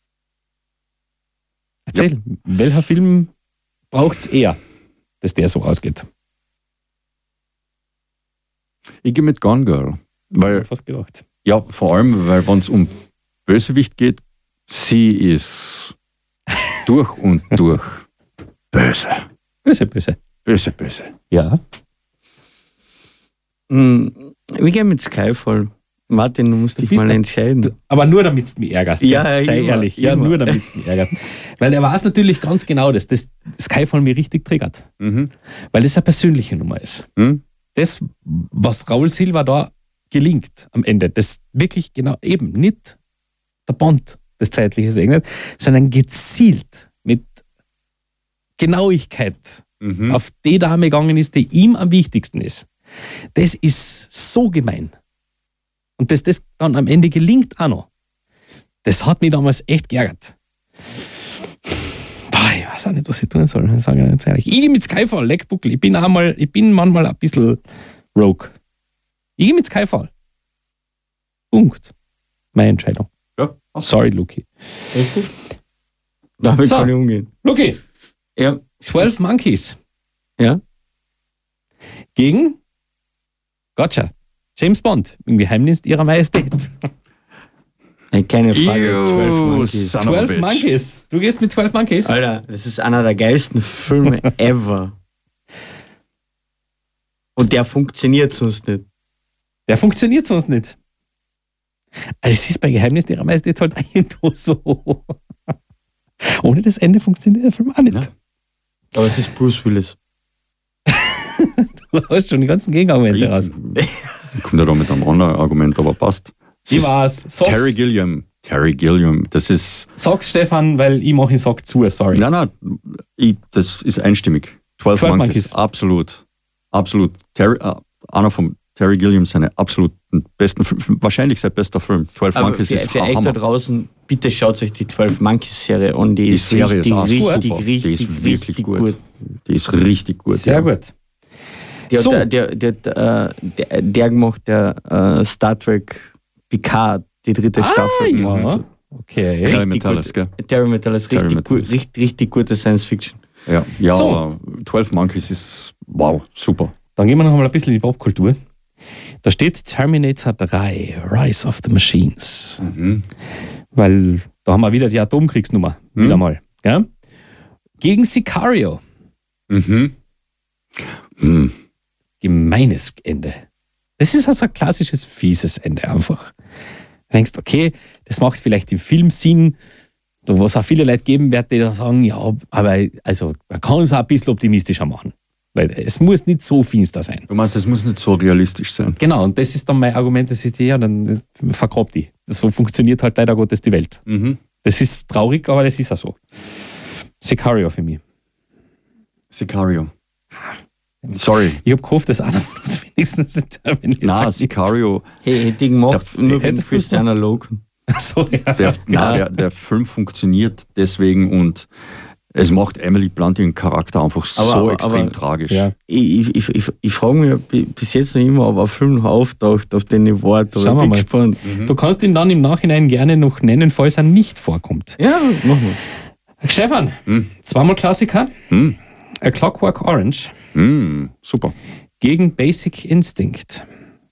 Speaker 1: Erzähl, welcher Film braucht es eher, dass der so ausgeht?
Speaker 2: ich gehe mit Gone Girl.
Speaker 1: Ich
Speaker 2: Weil,
Speaker 1: hab fast gedacht.
Speaker 2: ja, vor allem, weil wenn es um Bösewicht geht, sie ist durch und durch böse.
Speaker 1: Böse, böse.
Speaker 2: Böse, böse.
Speaker 1: Ja.
Speaker 3: Mm, Wir gehen mit Skyfall. Martin, du musst
Speaker 1: Du
Speaker 3: dich
Speaker 1: bist
Speaker 3: mal
Speaker 1: der-
Speaker 3: entscheiden.
Speaker 1: Aber nur damit du mich ärgerst.
Speaker 3: Ja, ja,
Speaker 1: sei
Speaker 3: immer,
Speaker 1: ehrlich. Ja,
Speaker 3: immer.
Speaker 1: nur damit du mich ärgerst. Weil er weiß natürlich ganz genau, dass das Skyfall mich richtig triggert.
Speaker 2: Mhm.
Speaker 1: Weil das eine persönliche Nummer ist.
Speaker 2: Hm?
Speaker 1: Das, was Raul Silva da gelingt am Ende, das wirklich genau eben nicht der Bond das Zeitliche segnet, sondern gezielt mit Genauigkeit
Speaker 2: Mhm.
Speaker 1: auf die Dame gegangen ist, die ihm am wichtigsten ist. Das ist so gemein. Und dass das dann am Ende gelingt auch noch. Das hat mich damals echt geärgert. Boah, ich weiß auch nicht, was ich tun soll. Ich sage ganz ehrlich. Ich gehe mit Skyfall, Leckbuckel. Ich bin, einmal, ich bin manchmal ein bisschen rogue. Ich gehe mit Skyfall. Punkt. Meine Entscheidung.
Speaker 2: Ja.
Speaker 1: Sorry, Luki.
Speaker 3: Damit
Speaker 1: So.
Speaker 3: kann ich umgehen.
Speaker 1: Luki,
Speaker 3: Ja.
Speaker 1: zwölf Monkeys
Speaker 3: Ja.
Speaker 1: gegen Gotcha. James Bond im Geheimnis ihrer Majestät.
Speaker 3: Ey, keine Frage.
Speaker 2: Ew,
Speaker 3: zwölf Monkeys.
Speaker 2: son of a
Speaker 1: zwölf
Speaker 2: bitch.
Speaker 1: Monkeys. Du gehst mit zwölf Monkeys?
Speaker 3: Alter, das ist einer der geilsten Filme ever. Und der funktioniert sonst nicht.
Speaker 1: Der funktioniert sonst nicht. Aber es ist bei Geheimnis ihrer Majestät halt irgendwo so. Ohne das Ende funktioniert der Film auch nicht.
Speaker 2: Ja.
Speaker 3: Aber es ist Bruce Willis.
Speaker 1: Du hast schon die ganzen Gegenargumente raus.
Speaker 2: Ich komme da, da mit einem anderen Argument, aber passt. Es
Speaker 1: Ich
Speaker 2: ist
Speaker 1: weiß. Sag's,
Speaker 2: Terry Gilliam. Terry Gilliam, das ist.
Speaker 1: sag's Stefan, weil ich mache ihn Sack zu, sorry.
Speaker 2: Nein, nein, ich, das ist einstimmig. zwölf
Speaker 1: zwölf
Speaker 2: Monkeys.
Speaker 1: Monkeys.
Speaker 2: Absolut. Absolut. Terry, äh, einer von Terry Gilliam seine absoluten besten Film, wahrscheinlich sein bester Film. zwölf
Speaker 3: Aber
Speaker 2: Monkeys
Speaker 3: für,
Speaker 2: ist
Speaker 3: für euch da
Speaker 2: Hammer.
Speaker 3: draußen, bitte schaut euch die zwölf Monkeys Serie an. Die,
Speaker 2: Die
Speaker 3: ist
Speaker 2: Serie
Speaker 3: richtig,
Speaker 2: ist auch
Speaker 3: richtig,
Speaker 2: super.
Speaker 3: richtig,
Speaker 2: Die ist wirklich
Speaker 3: richtig
Speaker 2: gut.
Speaker 3: gut.
Speaker 2: Die ist richtig gut.
Speaker 1: Sehr
Speaker 2: ja.
Speaker 1: gut.
Speaker 3: Der,
Speaker 1: So.
Speaker 3: der, der, der, der, der, der gemacht, der äh, Star Trek Picard, die dritte
Speaker 1: Ah,
Speaker 3: Staffel gemacht
Speaker 1: ja.
Speaker 3: hat.
Speaker 1: Okay.
Speaker 2: Terry
Speaker 3: Richtig
Speaker 2: Metalis,
Speaker 3: gut.
Speaker 2: gell?
Speaker 3: Terry Metalis,
Speaker 2: Terry
Speaker 3: richtig,
Speaker 2: Metalis.
Speaker 3: gut, richtig, richtig gute Science Fiction.
Speaker 2: Ja, ja
Speaker 1: So.
Speaker 2: aber zwölf Monkeys ist wow, super.
Speaker 1: Dann gehen wir noch mal ein bisschen in die Popkultur. Da steht Terminator drei, Rise of the Machines.
Speaker 2: Mhm.
Speaker 1: Weil da haben wir wieder die Atomkriegsnummer.
Speaker 2: Mhm.
Speaker 1: Wieder mal. Gell? Gegen Sicario.
Speaker 2: Mhm. Mhm.
Speaker 1: Gemeines Ende. Das ist also ein klassisches, fieses Ende einfach. Du denkst, okay, das macht vielleicht im Film Sinn, da was auch viele Leute geben wird, die da sagen, ja, aber also, man kann es auch ein bisschen optimistischer machen. Weil es muss nicht so finster sein.
Speaker 2: Du meinst, es muss nicht so realistisch sein.
Speaker 1: Genau, und das ist dann mein Argument, dass ich die, ja, dann vergrabt die. So funktioniert halt leider Gottes die Welt.
Speaker 2: Mhm.
Speaker 1: Das ist traurig, aber das ist auch so. Sicario für mich.
Speaker 2: Sicario. Sorry.
Speaker 1: Ich habe gehofft, dass einer von uns wenigstens den Terminator
Speaker 2: Na,
Speaker 1: gibt.
Speaker 2: Sicario,
Speaker 3: Hey, hätte ich gemacht,
Speaker 2: Da-
Speaker 3: nur wegen
Speaker 1: hättest du's
Speaker 3: Christiana Logan.
Speaker 1: Ach so, ja.
Speaker 2: der, na, der, der Film funktioniert deswegen und es macht Emily Blunt ihren Charakter einfach
Speaker 3: Aber-
Speaker 2: so
Speaker 3: aber-
Speaker 2: extrem
Speaker 3: aber-
Speaker 2: tragisch.
Speaker 1: Ja.
Speaker 3: Ich, ich, ich, ich, ich frage mich bi- bis jetzt noch immer, ob ein Film noch auftaucht, auf den ich warte. Aber
Speaker 1: Schauen
Speaker 3: ich
Speaker 1: wir
Speaker 3: bin
Speaker 1: mal.
Speaker 3: gespannt.
Speaker 1: Du kannst ihn dann im Nachhinein gerne noch nennen, falls er nicht vorkommt.
Speaker 3: Ja, machen wir.
Speaker 1: Stefan,
Speaker 2: Hm.
Speaker 1: zweimal Klassiker.
Speaker 2: Hm.
Speaker 1: A Clockwork Orange
Speaker 2: Mm, super.
Speaker 1: gegen Basic Instinct.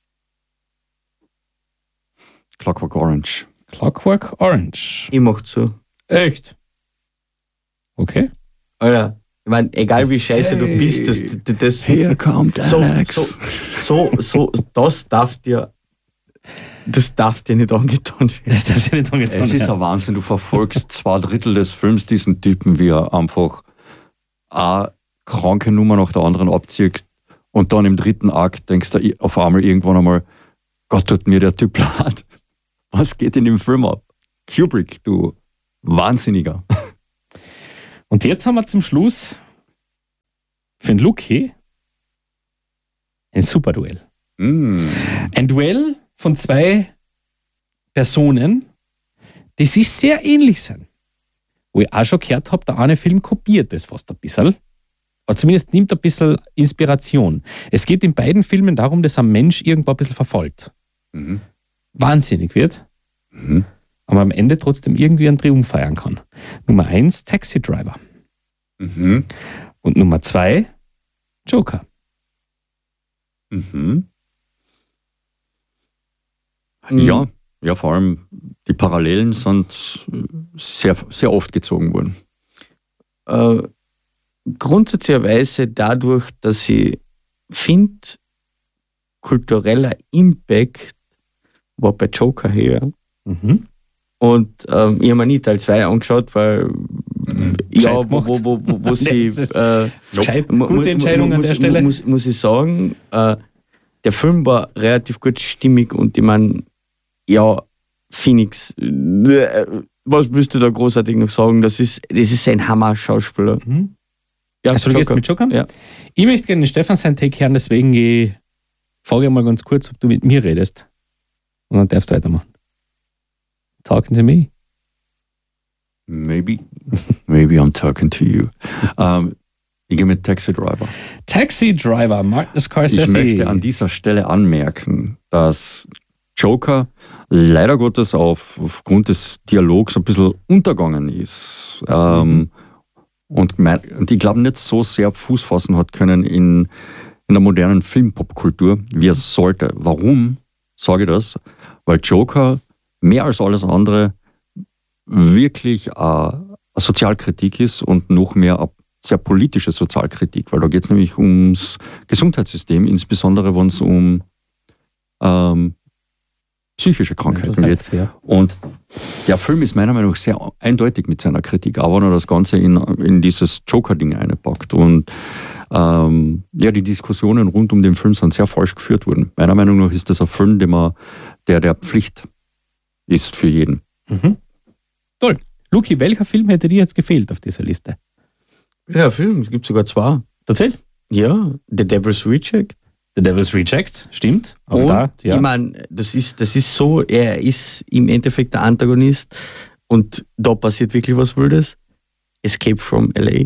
Speaker 2: Clockwork Orange.
Speaker 1: Clockwork Orange.
Speaker 3: Ich mach zu.
Speaker 1: Echt? Okay.
Speaker 3: Alter, ich mein, egal wie scheiße du
Speaker 2: Hey.
Speaker 3: bist, das, das, das
Speaker 2: Here comes
Speaker 3: so,
Speaker 2: Alex.
Speaker 3: so, so, so, das darf dir, das darf dir nicht angetan werden.
Speaker 1: Das darf ich nicht angetan
Speaker 2: Es ist
Speaker 1: werden.
Speaker 2: ein Wahnsinn, du verfolgst zwei Drittel des Films diesen Typen, wie er einfach eine kranke Nummer nach der anderen abzieht und dann im dritten Akt denkst du auf einmal irgendwann einmal, Gott tut mir der Typ leid. Was geht in dem Film ab? Kubrick, du Wahnsinniger.
Speaker 1: Und jetzt haben wir zum Schluss für den Luki ein super Duell.
Speaker 2: Mm.
Speaker 1: Ein Duell von zwei Personen, die sich sehr ähnlich sind. Wo ich auch schon gehört habe, der eine Film kopiert das fast ein bisschen. Aber zumindest nimmt ein bisschen Inspiration. Es geht in beiden Filmen darum, dass ein Mensch irgendwo ein bisschen verfolgt.
Speaker 2: Mhm.
Speaker 1: Wahnsinnig wird.
Speaker 2: Mhm.
Speaker 1: Aber am Ende trotzdem irgendwie einen Triumph feiern kann. Nummer eins, Taxi Driver.
Speaker 2: Mhm.
Speaker 1: Und Nummer zwei, Joker.
Speaker 2: Mhm. Ja, ja, vor allem die Parallelen sind sehr, sehr oft gezogen worden.
Speaker 3: Äh, grundsätzlicherweise dadurch, dass ich finde, kultureller Impact war bei Joker her.
Speaker 1: Mhm.
Speaker 3: Und ähm, ich habe mir nicht Teil zwei angeschaut, weil
Speaker 2: Mhm.
Speaker 3: ja,
Speaker 1: Gescheit
Speaker 3: wo, wo, wo, wo, wo sie äh,
Speaker 1: Gescheit,
Speaker 3: mu- mu-
Speaker 1: gute Entscheidung
Speaker 3: mu-
Speaker 1: an der
Speaker 3: muss,
Speaker 1: Stelle.
Speaker 3: Muss, muss ich sagen, äh, der Film war relativ gut stimmig und ich meine, ja, Phoenix, äh, was willst du da großartig noch sagen? Das ist, das ist ein Hammer-Schauspieler.
Speaker 1: Mhm.
Speaker 3: Ja,
Speaker 1: Also du gehst mit Joker?
Speaker 3: Ja.
Speaker 1: Ich möchte gerne den Stefan sein Take hören, deswegen ich frage mal ganz kurz, ob du mit mir redest. Und dann darfst du weitermachen. Talking to me.
Speaker 2: Maybe, maybe I'm talking to you. Ähm, ich gehe mit Taxi Driver.
Speaker 1: Taxi Driver, Martin Scorsese.
Speaker 2: Ich möchte an dieser Stelle anmerken, dass Joker leider Gottes auf, aufgrund des Dialogs ein bisschen untergegangen ist. Ähm,
Speaker 1: Mhm.
Speaker 2: und, mein, und ich glaube nicht so sehr Fuß fassen hat können in, in der modernen Filmpopkultur, wie es sollte. Warum sage ich das? Weil Joker mehr als alles andere wirklich eine Sozialkritik ist und noch mehr eine sehr politische Sozialkritik, weil da geht es nämlich ums Gesundheitssystem, insbesondere wenn es um ähm, psychische Krankheiten geht.
Speaker 1: Ja.
Speaker 2: Und der Film ist meiner Meinung nach sehr eindeutig mit seiner Kritik, aber wenn er das Ganze in, in dieses Joker-Ding einpackt. Und ähm, ja, die Diskussionen rund um den Film sind sehr falsch geführt worden. Meiner Meinung nach ist das ein Film, der, man, der, der Pflicht ist für jeden.
Speaker 1: Mhm. Toll. Luki, welcher Film hätte dir jetzt gefehlt auf dieser Liste?
Speaker 3: Ja, Film, es gibt sogar zwei.
Speaker 1: Erzähl.
Speaker 3: Ja, The Devil's Reject.
Speaker 1: The Devil's Reject, stimmt. Aber
Speaker 3: Und
Speaker 1: da, ja.
Speaker 3: ich meine, das ist, das ist so, er ist im Endeffekt der Antagonist und da passiert wirklich was Wildes. Escape from L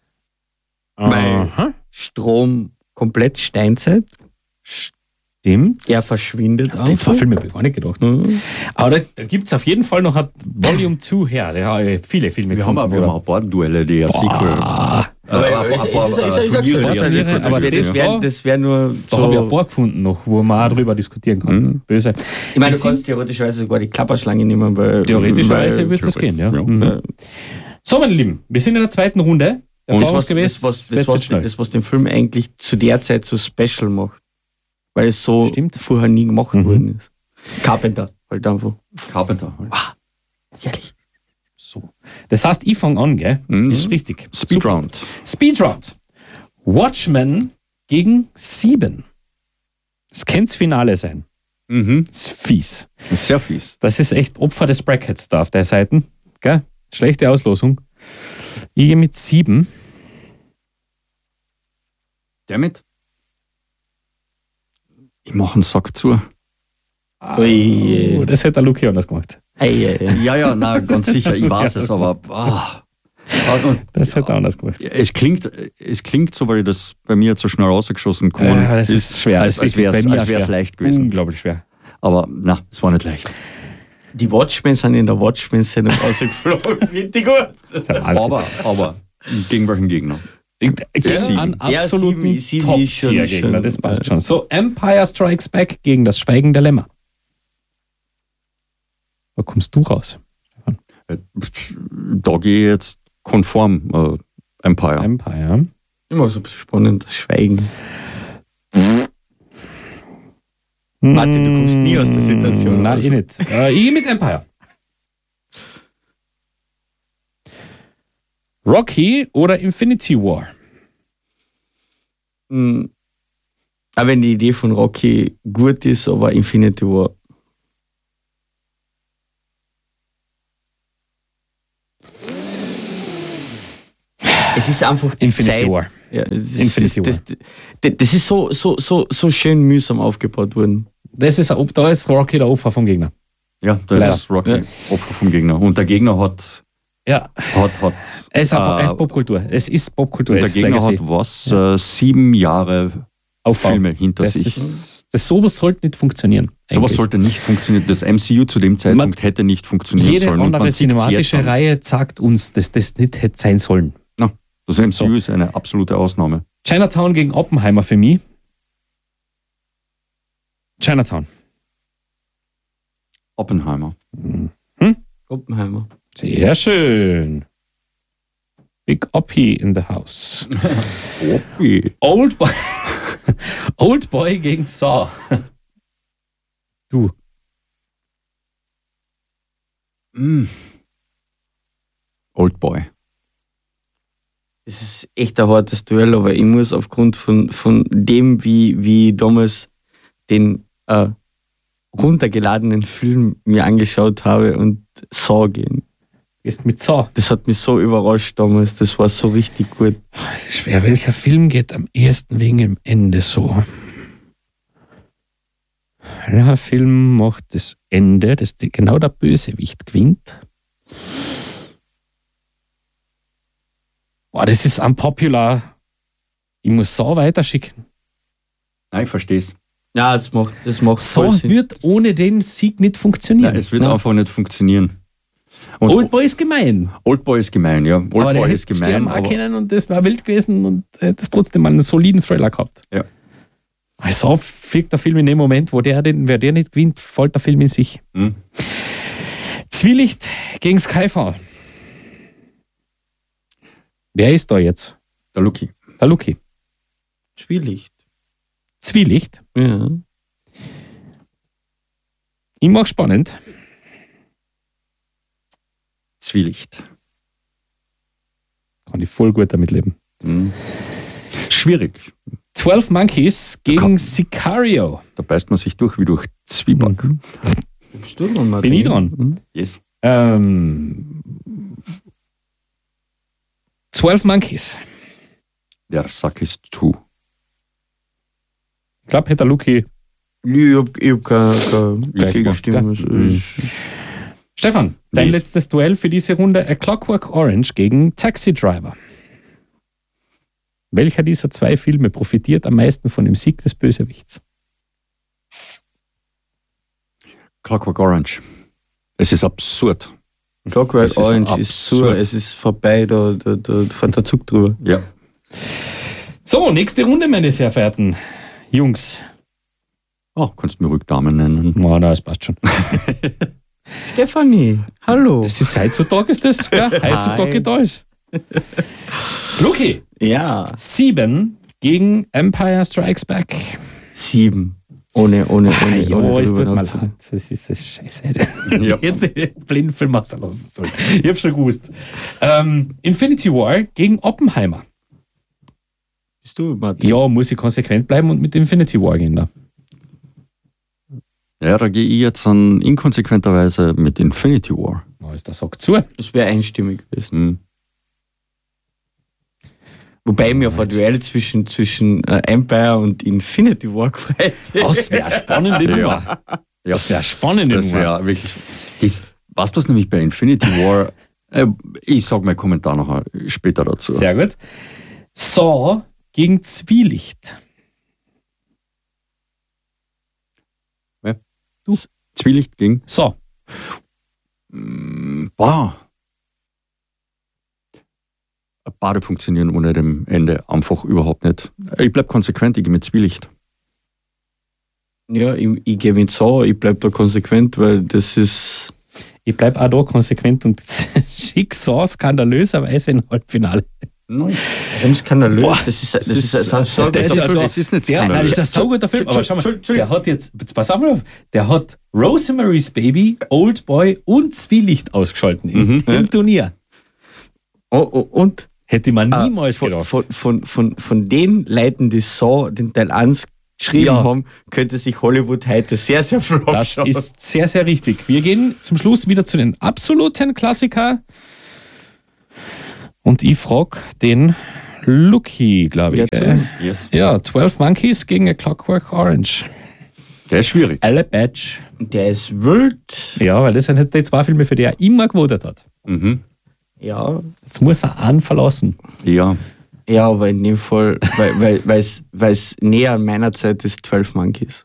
Speaker 3: A.
Speaker 1: Aha.
Speaker 3: Strom komplett Steinzeit.
Speaker 1: Stimmt.
Speaker 3: Er verschwindet
Speaker 1: Auf die zwei Filme habe ich gar nicht gedacht.
Speaker 3: Mhm.
Speaker 1: Aber da, da gibt es auf jeden Fall noch ein Volume zwei her. Da habe ich viele Filme
Speaker 2: Wir haben auch, wir haben auch ein paar Duelle, die ein Sequel.
Speaker 1: Ah,
Speaker 3: Aber
Speaker 2: Äh, ein
Speaker 3: ich-
Speaker 2: paar-
Speaker 3: ich- ich- ich- ich- ich- ich-
Speaker 2: Turniere,
Speaker 3: das
Speaker 2: die
Speaker 3: wär-
Speaker 2: ein
Speaker 1: das
Speaker 2: Sequel-
Speaker 1: aber
Speaker 3: das
Speaker 1: das
Speaker 3: wäre
Speaker 1: war-
Speaker 3: das wär nur
Speaker 1: da habe ich ein
Speaker 3: so.
Speaker 1: paar gefunden noch, wo man auch drüber diskutieren kann.
Speaker 2: Mhm.
Speaker 1: Böse.
Speaker 3: Ich meine,
Speaker 1: Wir
Speaker 3: du kannst theoretischerweise sogar die Klapperschlange nehmen, weil.
Speaker 1: Theoretischerweise
Speaker 3: weil,
Speaker 1: wird das gehen, ja.
Speaker 2: Ja.
Speaker 1: Mhm.
Speaker 3: äh,
Speaker 1: So, meine Lieben, wir sind in der zweiten Runde.
Speaker 3: das, was,
Speaker 1: Erfahrungsgemäß
Speaker 3: das, was,
Speaker 1: wird's
Speaker 3: das, was,
Speaker 1: jetzt schnell.
Speaker 3: das, was den Film eigentlich zu der Zeit so special macht. Weil es so
Speaker 1: Stimmt.
Speaker 3: vorher nie gemacht
Speaker 1: Mhm.
Speaker 3: worden ist. Carpenter, halt einfach.
Speaker 2: Carpenter.
Speaker 3: Ehrlich.
Speaker 1: So. Das heißt, ich fange an, gell?
Speaker 2: Mhm.
Speaker 1: Das ist richtig.
Speaker 2: Speedround.
Speaker 1: Speedround. Watchmen gegen Sieben. Das könnte das Finale sein.
Speaker 2: Mhm.
Speaker 1: Das ist fies.
Speaker 2: Sehr fies.
Speaker 1: Das ist echt Opfer des Brackets da auf der Seite. Gell? Schlechte Auslosung. Ich gehe mit Sieben.
Speaker 2: Damit? Ich mache einen Sack zu.
Speaker 3: Ui.
Speaker 1: Oh, das hätte der Luki anders gemacht.
Speaker 3: Ei, ei, ei.
Speaker 2: Ja, ja, na, ganz sicher, ich weiß es, aber ah. Und
Speaker 1: Das hätte er anders gemacht.
Speaker 2: es klingt, es klingt so, weil ich das bei mir jetzt so schnell rausgeschossen komme.
Speaker 1: Ja, das ist schwer.
Speaker 2: Als,
Speaker 1: Das
Speaker 2: als
Speaker 1: ist
Speaker 2: wäre
Speaker 1: wirklich
Speaker 2: es
Speaker 1: bei mir schwer.
Speaker 2: leicht gewesen.
Speaker 1: Unglaublich schwer.
Speaker 2: Aber na, es war nicht leicht.
Speaker 3: Die Watchmen sind in der Watchmen-Sendung rausgeflogen. Richtig gut.
Speaker 1: Das ist der Wahnsinn.
Speaker 2: Aber, aber gegen welchen Gegner?
Speaker 1: Ich- ich-
Speaker 2: Sieben.
Speaker 1: Einen
Speaker 3: Ja,
Speaker 1: absoluten
Speaker 3: sieben- sieben ist schon-
Speaker 1: Top-Tier-Gegner,
Speaker 3: schon-
Speaker 1: das passt schon. So, Empire Strikes Back gegen das Schweigen der Lämmer. Wo kommst du raus?
Speaker 2: Da gehe ich jetzt konform äh, Empire.
Speaker 1: Empire.
Speaker 3: Immer so spannend, das Schweigen. Martin, du kommst nie aus der Situation
Speaker 1: Nein,
Speaker 3: raus.
Speaker 1: ich nicht. Äh, ich gehe mit Empire. Rocky oder Infinity War?
Speaker 3: Mhm. Auch wenn die Idee von Rocky gut ist, aber Infinity War. Es ist einfach die
Speaker 1: Infinity
Speaker 3: Zeit.
Speaker 1: War.
Speaker 3: Ja, es ist,
Speaker 1: Infinity
Speaker 3: das, das, das, das ist so, so, so, so schön mühsam aufgebaut worden.
Speaker 1: Das ist, ein- da ist Rocky der Opfer vom Gegner.
Speaker 2: Ja, da
Speaker 1: Leider.
Speaker 2: ist Rocky
Speaker 3: Ja.
Speaker 2: Opfer vom Gegner. Und der Gegner hat,
Speaker 1: Ja,
Speaker 2: hat, hat
Speaker 1: es ist, einfach,
Speaker 2: äh,
Speaker 1: es ist Popkultur. Es ist Popkultur.
Speaker 2: und der
Speaker 1: Es ist
Speaker 2: Gegner
Speaker 1: Legacy.
Speaker 2: hat was? Äh, sieben Jahre
Speaker 1: Aufbau.
Speaker 2: Filme hinter
Speaker 1: Das,
Speaker 2: sich.
Speaker 1: ist, das sowas sollte nicht funktionieren.
Speaker 2: Sowas
Speaker 1: eigentlich.
Speaker 2: sollte nicht funktionieren. Das M C U zu dem Zeitpunkt hätte nicht funktionieren
Speaker 1: Jede
Speaker 2: sollen. Und
Speaker 1: andere
Speaker 2: man sieht's jetzt
Speaker 1: cinematische
Speaker 2: an.
Speaker 1: Reihe sagt uns, dass das nicht hätte sein sollen.
Speaker 2: Na, das M C U
Speaker 1: So.
Speaker 2: ist eine absolute Ausnahme.
Speaker 1: Chinatown gegen Oppenheimer für mich. Chinatown.
Speaker 2: Oppenheimer.
Speaker 3: Oppenheimer.
Speaker 1: Sehr schön. Big Oppie in the house.
Speaker 2: Oppi.
Speaker 1: Old Boy, Old Boy gegen Saw. Du.
Speaker 2: Mm. Old Boy.
Speaker 3: Das ist echt ein hartes Duell, aber ich muss aufgrund von, von dem, wie, wie ich damals den äh, runtergeladenen Film mir angeschaut habe und Saw gehen.
Speaker 1: Gehst mit Saw.
Speaker 3: Das hat mich so überrascht damals, das war so richtig gut.
Speaker 1: Es ist schwer. Welcher Film geht am ehesten wegen dem Ende so? Welcher Film macht das Ende, dass die, genau der Bösewicht gewinnt? Boah, das ist unpopular. Ich muss Saw weiterschicken.
Speaker 2: Nein, ich verstehe es.
Speaker 3: Ja, das macht, das macht voll
Speaker 1: Saw
Speaker 3: Sinn.
Speaker 1: wird ohne den Sieg nicht funktionieren.
Speaker 2: Nein, es wird
Speaker 3: Ja.
Speaker 2: einfach nicht funktionieren. Und
Speaker 1: Old Boy ist gemein.
Speaker 2: Old Boy ist gemein, ja. Old
Speaker 1: aber der
Speaker 2: Boy
Speaker 1: hätte
Speaker 2: ist gemein.
Speaker 1: sterben auch
Speaker 2: Aber,
Speaker 1: können und das war wild gewesen und hätte es trotzdem einen soliden Thriller gehabt.
Speaker 2: ja.
Speaker 1: Also fickt der Film in dem Moment, wo der, den, wer der nicht gewinnt, fällt der Film in sich.
Speaker 2: Hm.
Speaker 1: Zwielicht gegen Skyfall. Wer ist da jetzt?
Speaker 2: Der Lucky.
Speaker 1: Der Lucky.
Speaker 3: Zwielicht.
Speaker 1: Zwielicht.
Speaker 3: Ja.
Speaker 1: Ich mach spannend.
Speaker 2: Zwielicht.
Speaker 1: Kann ich voll gut damit leben.
Speaker 2: Hm. Schwierig.
Speaker 1: zwölf Monkeys gegen Sicario.
Speaker 2: Da beißt man sich durch wie durch Zwieback.
Speaker 1: Mhm.
Speaker 3: Bist du dran, Martin?
Speaker 1: Bin ich dran?
Speaker 3: Mhm.
Speaker 2: Yes.
Speaker 1: Ähm, zwölf Monkeys.
Speaker 2: Der Sack ist zu.
Speaker 1: Ich glaube, hätte der Lucky.
Speaker 3: Ich hab, ich hab keine, keine
Speaker 2: Gleich
Speaker 3: Gegenstimme.
Speaker 1: gemacht,
Speaker 3: Also,
Speaker 2: Mhm.
Speaker 3: ich-
Speaker 1: Stefan, dein
Speaker 2: Yes.
Speaker 1: letztes Duell für diese Runde: A Clockwork Orange gegen Taxi Driver. Welcher dieser zwei Filme profitiert am meisten von dem Sieg des Bösewichts?
Speaker 2: Clockwork Orange. Es ist absurd.
Speaker 3: Clockwork
Speaker 2: Es ist
Speaker 3: Orange ist zu,
Speaker 2: absurd.
Speaker 3: es ist vorbei, da, da, da fährt der Zug drüber.
Speaker 2: Ja.
Speaker 1: So, nächste Runde, meine sehr verehrten Jungs.
Speaker 2: Oh, kannst du mir ruhig Damen nennen.
Speaker 1: Oh, na, es passt schon.
Speaker 3: Stefanie, hallo.
Speaker 1: Es ist heutzutage ist das, gell? Heutzutage
Speaker 3: Hi.
Speaker 1: da ist. Lucky,
Speaker 3: Ja,
Speaker 1: sieben gegen Empire Strikes Back.
Speaker 3: sieben. Ohne, ohne, ohne,
Speaker 1: Ja,
Speaker 3: ohne
Speaker 1: es
Speaker 3: drüber
Speaker 1: tut mir
Speaker 3: nachzudenken.
Speaker 1: leid. Das ist das Scheiße.
Speaker 2: Ja.
Speaker 1: Ich hätte den blinden Film auslassen sollen. Ich hab's schon gewusst. Ähm, Infinity War gegen Oppenheimer.
Speaker 3: Bist du, Martin?
Speaker 1: Ja, muss ich konsequent bleiben und mit Infinity War gehen da.
Speaker 2: Ja, da gehe ich jetzt dann inkonsequenterweise mit Infinity War.
Speaker 1: Na, ist der Sack zu.
Speaker 3: Es wäre einstimmig gewesen.
Speaker 2: Hm.
Speaker 3: Wobei mir auf ein Duell zwischen, zwischen äh, Empire und Infinity War gefreut.
Speaker 1: Das wäre spannende Nummer.
Speaker 2: Ja. Ja,
Speaker 1: Das wäre spannende
Speaker 2: das
Speaker 1: Nummer.
Speaker 2: wäre wirklich. Das, weißt du, was nämlich bei Infinity War. Äh, ich sage meinen Kommentar noch später dazu.
Speaker 1: Sehr gut. Saw gegen Zwielicht.
Speaker 2: Zwielicht ging.
Speaker 1: So,
Speaker 2: Boah. Beide funktionieren ohne dem Ende einfach überhaupt nicht. Ich bleib konsequent, ich gehe mit Zwielicht.
Speaker 3: Ja, ich, ich gehe mit so, ich bleib da konsequent, weil das ist.
Speaker 1: ich bleibe auch da konsequent und schick Saw skandalöserweise in Halbfinale.
Speaker 2: Nein.
Speaker 3: Warum skandalös?
Speaker 1: Boah,
Speaker 3: Das ist, das
Speaker 2: das
Speaker 3: ist,
Speaker 2: ist-
Speaker 3: das ist, so-
Speaker 1: der
Speaker 3: das
Speaker 1: ist
Speaker 3: ist,
Speaker 1: ja so-
Speaker 2: Es ist nicht
Speaker 1: Ja, nein, das ist ein
Speaker 2: skandalös.
Speaker 1: so guter Film. Aber schau mal,
Speaker 3: Entschuldigung.
Speaker 1: der hat jetzt, jetzt pass auf mal, der hat Rosemary's Baby, Old Boy und Zwielicht ausgeschalten im,
Speaker 2: Mhm.
Speaker 1: im Turnier.
Speaker 3: oh, oh, und
Speaker 1: Hätte man
Speaker 3: äh,
Speaker 1: niemals
Speaker 3: von,
Speaker 1: gedacht.
Speaker 3: von, von, von, von den Leuten, die so den Teil eins geschrieben
Speaker 1: Ja.
Speaker 3: haben, könnte sich Hollywood heute sehr, sehr flott
Speaker 1: Das
Speaker 3: schauen.
Speaker 1: ist sehr, sehr richtig. Wir gehen zum Schluss wieder zu den absoluten Klassiker. Und ich frage den Lucky, glaube ich.
Speaker 3: Ja,
Speaker 1: gell?
Speaker 2: Yes.
Speaker 1: Ja, zwölf Monkeys gegen A Clockwork Orange.
Speaker 2: Der ist schwierig.
Speaker 1: Alle Badge.
Speaker 3: Der ist wild.
Speaker 1: Ja, weil das sind halt die zwei Filme, für die er immer gewotet hat.
Speaker 2: Mhm.
Speaker 3: Ja.
Speaker 1: Jetzt muss er einen verlassen.
Speaker 2: Ja.
Speaker 3: Ja, aber in dem Fall, weil weil weil es näher an meiner Zeit ist, zwölf Monkeys.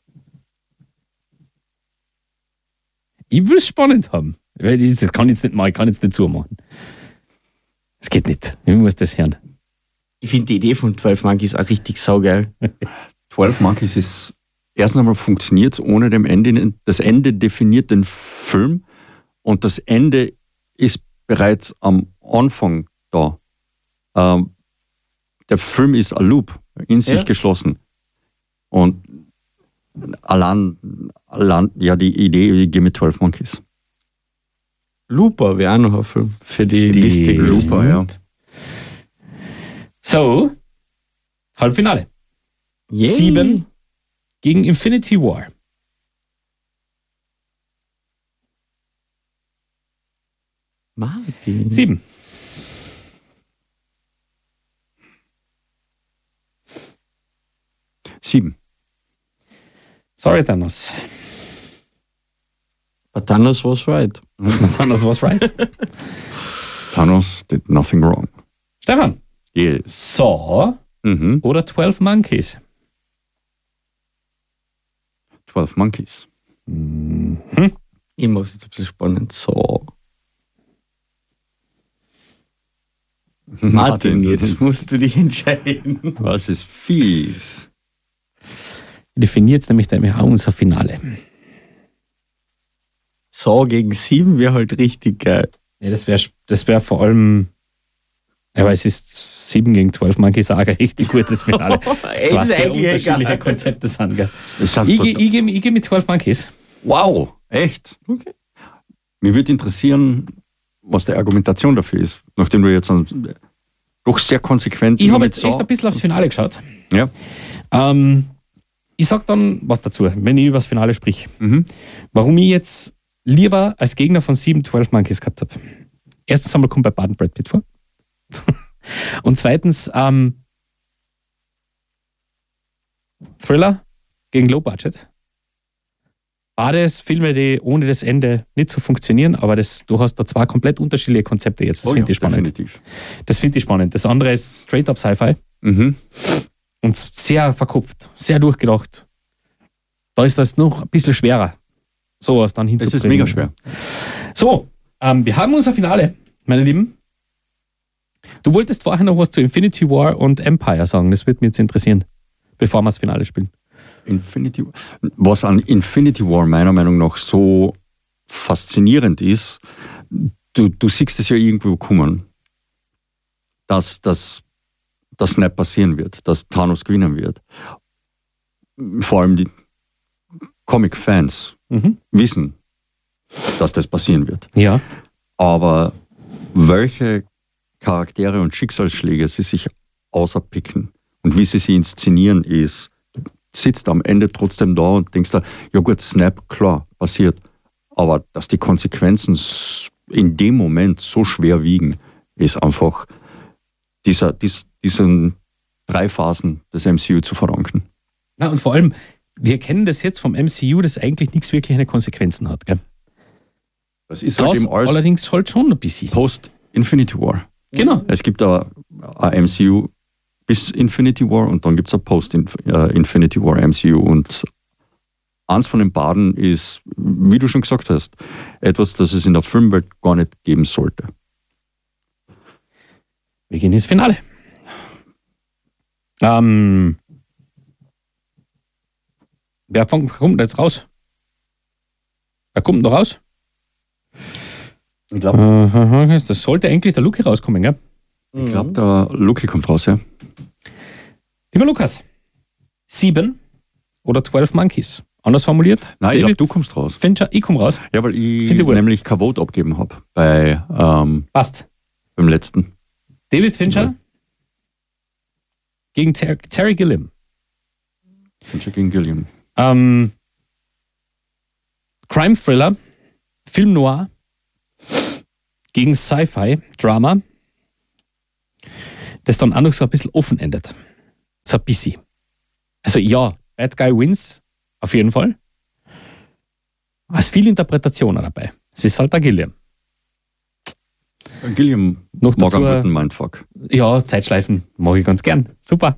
Speaker 1: Ich will es spannend haben. Weil das kann ich jetzt nicht machen, ich kann jetzt nicht zumachen. Es geht nicht. Ich muss das hören.
Speaker 3: Ich finde die Idee von zwölf Monkeys auch richtig saugeil.
Speaker 2: zwölf Monkeys ist, erstens einmal funktioniert es ohne dem Ende. Das Ende definiert den Film und das Ende ist bereits am Anfang da. Ähm, der Film ist ein Loop, in sich
Speaker 3: Ja.
Speaker 2: geschlossen. Und allein, allein, ja, die Idee, ich gehe mit zwölf Monkeys.
Speaker 3: Looper wäre auch noch ein Film für die,
Speaker 1: Die
Speaker 3: Liste.
Speaker 2: Looper, ja.
Speaker 1: So, Halbfinale.
Speaker 3: Yay.
Speaker 1: Sieben gegen Infinity War.
Speaker 3: Martin.
Speaker 1: Sieben.
Speaker 2: Sieben.
Speaker 1: Sorry, Thanos.
Speaker 3: But Thanos was right.
Speaker 1: Thanos was right.
Speaker 2: Thanos did nothing wrong.
Speaker 1: Stefan.
Speaker 2: Yes.
Speaker 1: Saw
Speaker 2: Mhm.
Speaker 1: oder zwölf Monkeys?
Speaker 2: zwölf Monkeys.
Speaker 3: Ich muss jetzt ein bisschen spannend. So. Martin, jetzt musst du dich entscheiden.
Speaker 2: Was ist fies?
Speaker 1: Definiert jetzt nämlich nämlich auch unser Finale.
Speaker 3: So gegen sieben wäre halt richtig geil.
Speaker 1: Ja, das wäre das wär vor allem, aber es ist sieben gegen zwölf Monkeys auch ein richtig gutes Finale. Das
Speaker 3: Ist
Speaker 1: zwei sehr
Speaker 3: eigentlich
Speaker 1: unterschiedliche
Speaker 3: egal.
Speaker 1: Konzepte sind. Gell?
Speaker 2: Es hat
Speaker 1: Ich,
Speaker 2: tot-
Speaker 1: gehe- ich, gehe- ich gehe mit zwölf Monkeys.
Speaker 2: Wow, echt?
Speaker 3: Okay.
Speaker 2: Mich würde interessieren, was die Argumentation dafür ist, nachdem du jetzt ein- doch sehr konsequent
Speaker 1: Ich
Speaker 2: immer
Speaker 1: habe
Speaker 2: mit
Speaker 1: jetzt echt ein bisschen aufs Finale geschaut.
Speaker 2: Ja.
Speaker 1: Ähm, ich sag dann was dazu, wenn ich über das Finale sprich.
Speaker 2: Mhm.
Speaker 1: Warum ich jetzt lieber als Gegner von sieben zwölf Monkeys gehabt habe. Erstens einmal kommt bei Baden Brad Pitt vor. Und zweitens ähm, Thriller gegen Low Budget. Beides Filme, die ohne das Ende nicht so funktionieren, aber das, du hast da zwei komplett unterschiedliche Konzepte jetzt. Das
Speaker 2: Oh
Speaker 1: finde
Speaker 2: ja,
Speaker 1: ich spannend.
Speaker 2: definitiv.
Speaker 1: Das finde ich spannend. Das andere ist straight up Sci-Fi
Speaker 2: Mhm.
Speaker 1: und sehr verkopft, sehr durchgedacht. Da ist das noch ein bisschen schwerer, sowas dann
Speaker 2: Es
Speaker 1: hinzukriegen.
Speaker 2: ist mega schwer.
Speaker 1: So, ähm, wir haben unser Finale, meine Lieben. Du wolltest vorher noch was zu Infinity War und Empire sagen. Das würde mich jetzt interessieren, bevor wir das Finale spielen.
Speaker 2: Infinity, was an Infinity War meiner Meinung nach so faszinierend ist, du, du siehst es ja irgendwo kommen, dass das dass nicht passieren wird, dass Thanos gewinnen wird. Vor allem die Comic-Fans
Speaker 1: Mhm.
Speaker 2: wissen, dass das passieren wird.
Speaker 1: Ja.
Speaker 2: Aber welche Charaktere und Schicksalsschläge sie sich auserpicken und wie sie sie inszenieren, ist, sitzt am Ende trotzdem da und denkst da, ja gut, Snap, klar, passiert. Aber dass die Konsequenzen s- in dem Moment so schwer wiegen, ist einfach dieser, dies, diesen drei Phasen des M C U zu verdanken.
Speaker 1: Na, und vor allem, wir kennen das jetzt vom M C U, das eigentlich nichts wirklich eine Konsequenzen hat. Gell?
Speaker 2: Das ist halt
Speaker 1: Das
Speaker 2: eben alles
Speaker 1: allerdings halt schon ein bisschen.
Speaker 2: Post-Infinity War.
Speaker 1: Genau.
Speaker 2: Es gibt da ein M C U bis Infinity War und dann gibt es ein Post-Infinity War M C U. Und eins von den beiden ist, wie du schon gesagt hast, etwas, das es in der Filmwelt gar nicht geben sollte.
Speaker 1: Wir gehen ins Finale. Ähm, wer fängt- wer kommt denn jetzt raus? Wer kommt denn da raus?
Speaker 2: Ich glaube,
Speaker 1: Aha, das sollte eigentlich der Luki rauskommen, gell?
Speaker 2: ich glaub, der Loki kommt raus, ja.
Speaker 1: Lieber Lukas, sieben oder zwölf Monkeys? Anders formuliert?
Speaker 2: Nein, ich glaube,
Speaker 1: David
Speaker 2: du kommst raus.
Speaker 1: Fincher, ich komme raus.
Speaker 2: Ja, weil ich
Speaker 1: Finde ich gut.
Speaker 2: nämlich kein Vote abgeben habe bei, ähm,
Speaker 1: Passt.
Speaker 2: beim letzten.
Speaker 1: David Fincher
Speaker 2: Ja.
Speaker 1: gegen Ter Terry Gilliam.
Speaker 2: Fincher gegen Gilliam.
Speaker 1: Ähm, Crime Thriller, Film Noir gegen Sci-Fi, Drama. das dann auch noch so ein bisschen offen endet. So ein bisschen. Also ja, Bad Guy wins, auf jeden Fall. Aber es ist viel Interpretation dabei. Es ist halt der Gilliam.
Speaker 2: Gilliam
Speaker 1: Noch
Speaker 2: mag
Speaker 1: dazu,
Speaker 2: einen guten Mindfuck.
Speaker 1: Ja, Zeitschleifen mag ich ganz gern. Super.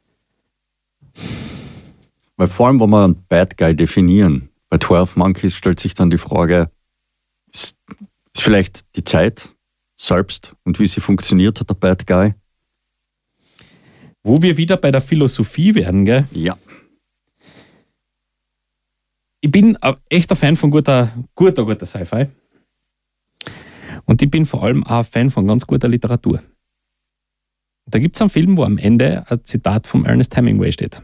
Speaker 2: Weil vor allem, wenn wir einen Bad Guy definieren, bei zwölf Monkeys stellt sich dann die Frage, ist, ist vielleicht die Zeit selbst und wie sie funktioniert hat, der Bad Guy?
Speaker 1: Wo wir wieder bei der Philosophie werden, gell?
Speaker 2: Ja.
Speaker 1: Ich bin ein echter Fan von guter, guter, guter Sci-Fi. Und ich bin vor allem auch ein Fan von ganz guter Literatur. Da gibt es einen Film, wo am Ende ein Zitat von Ernest Hemingway steht.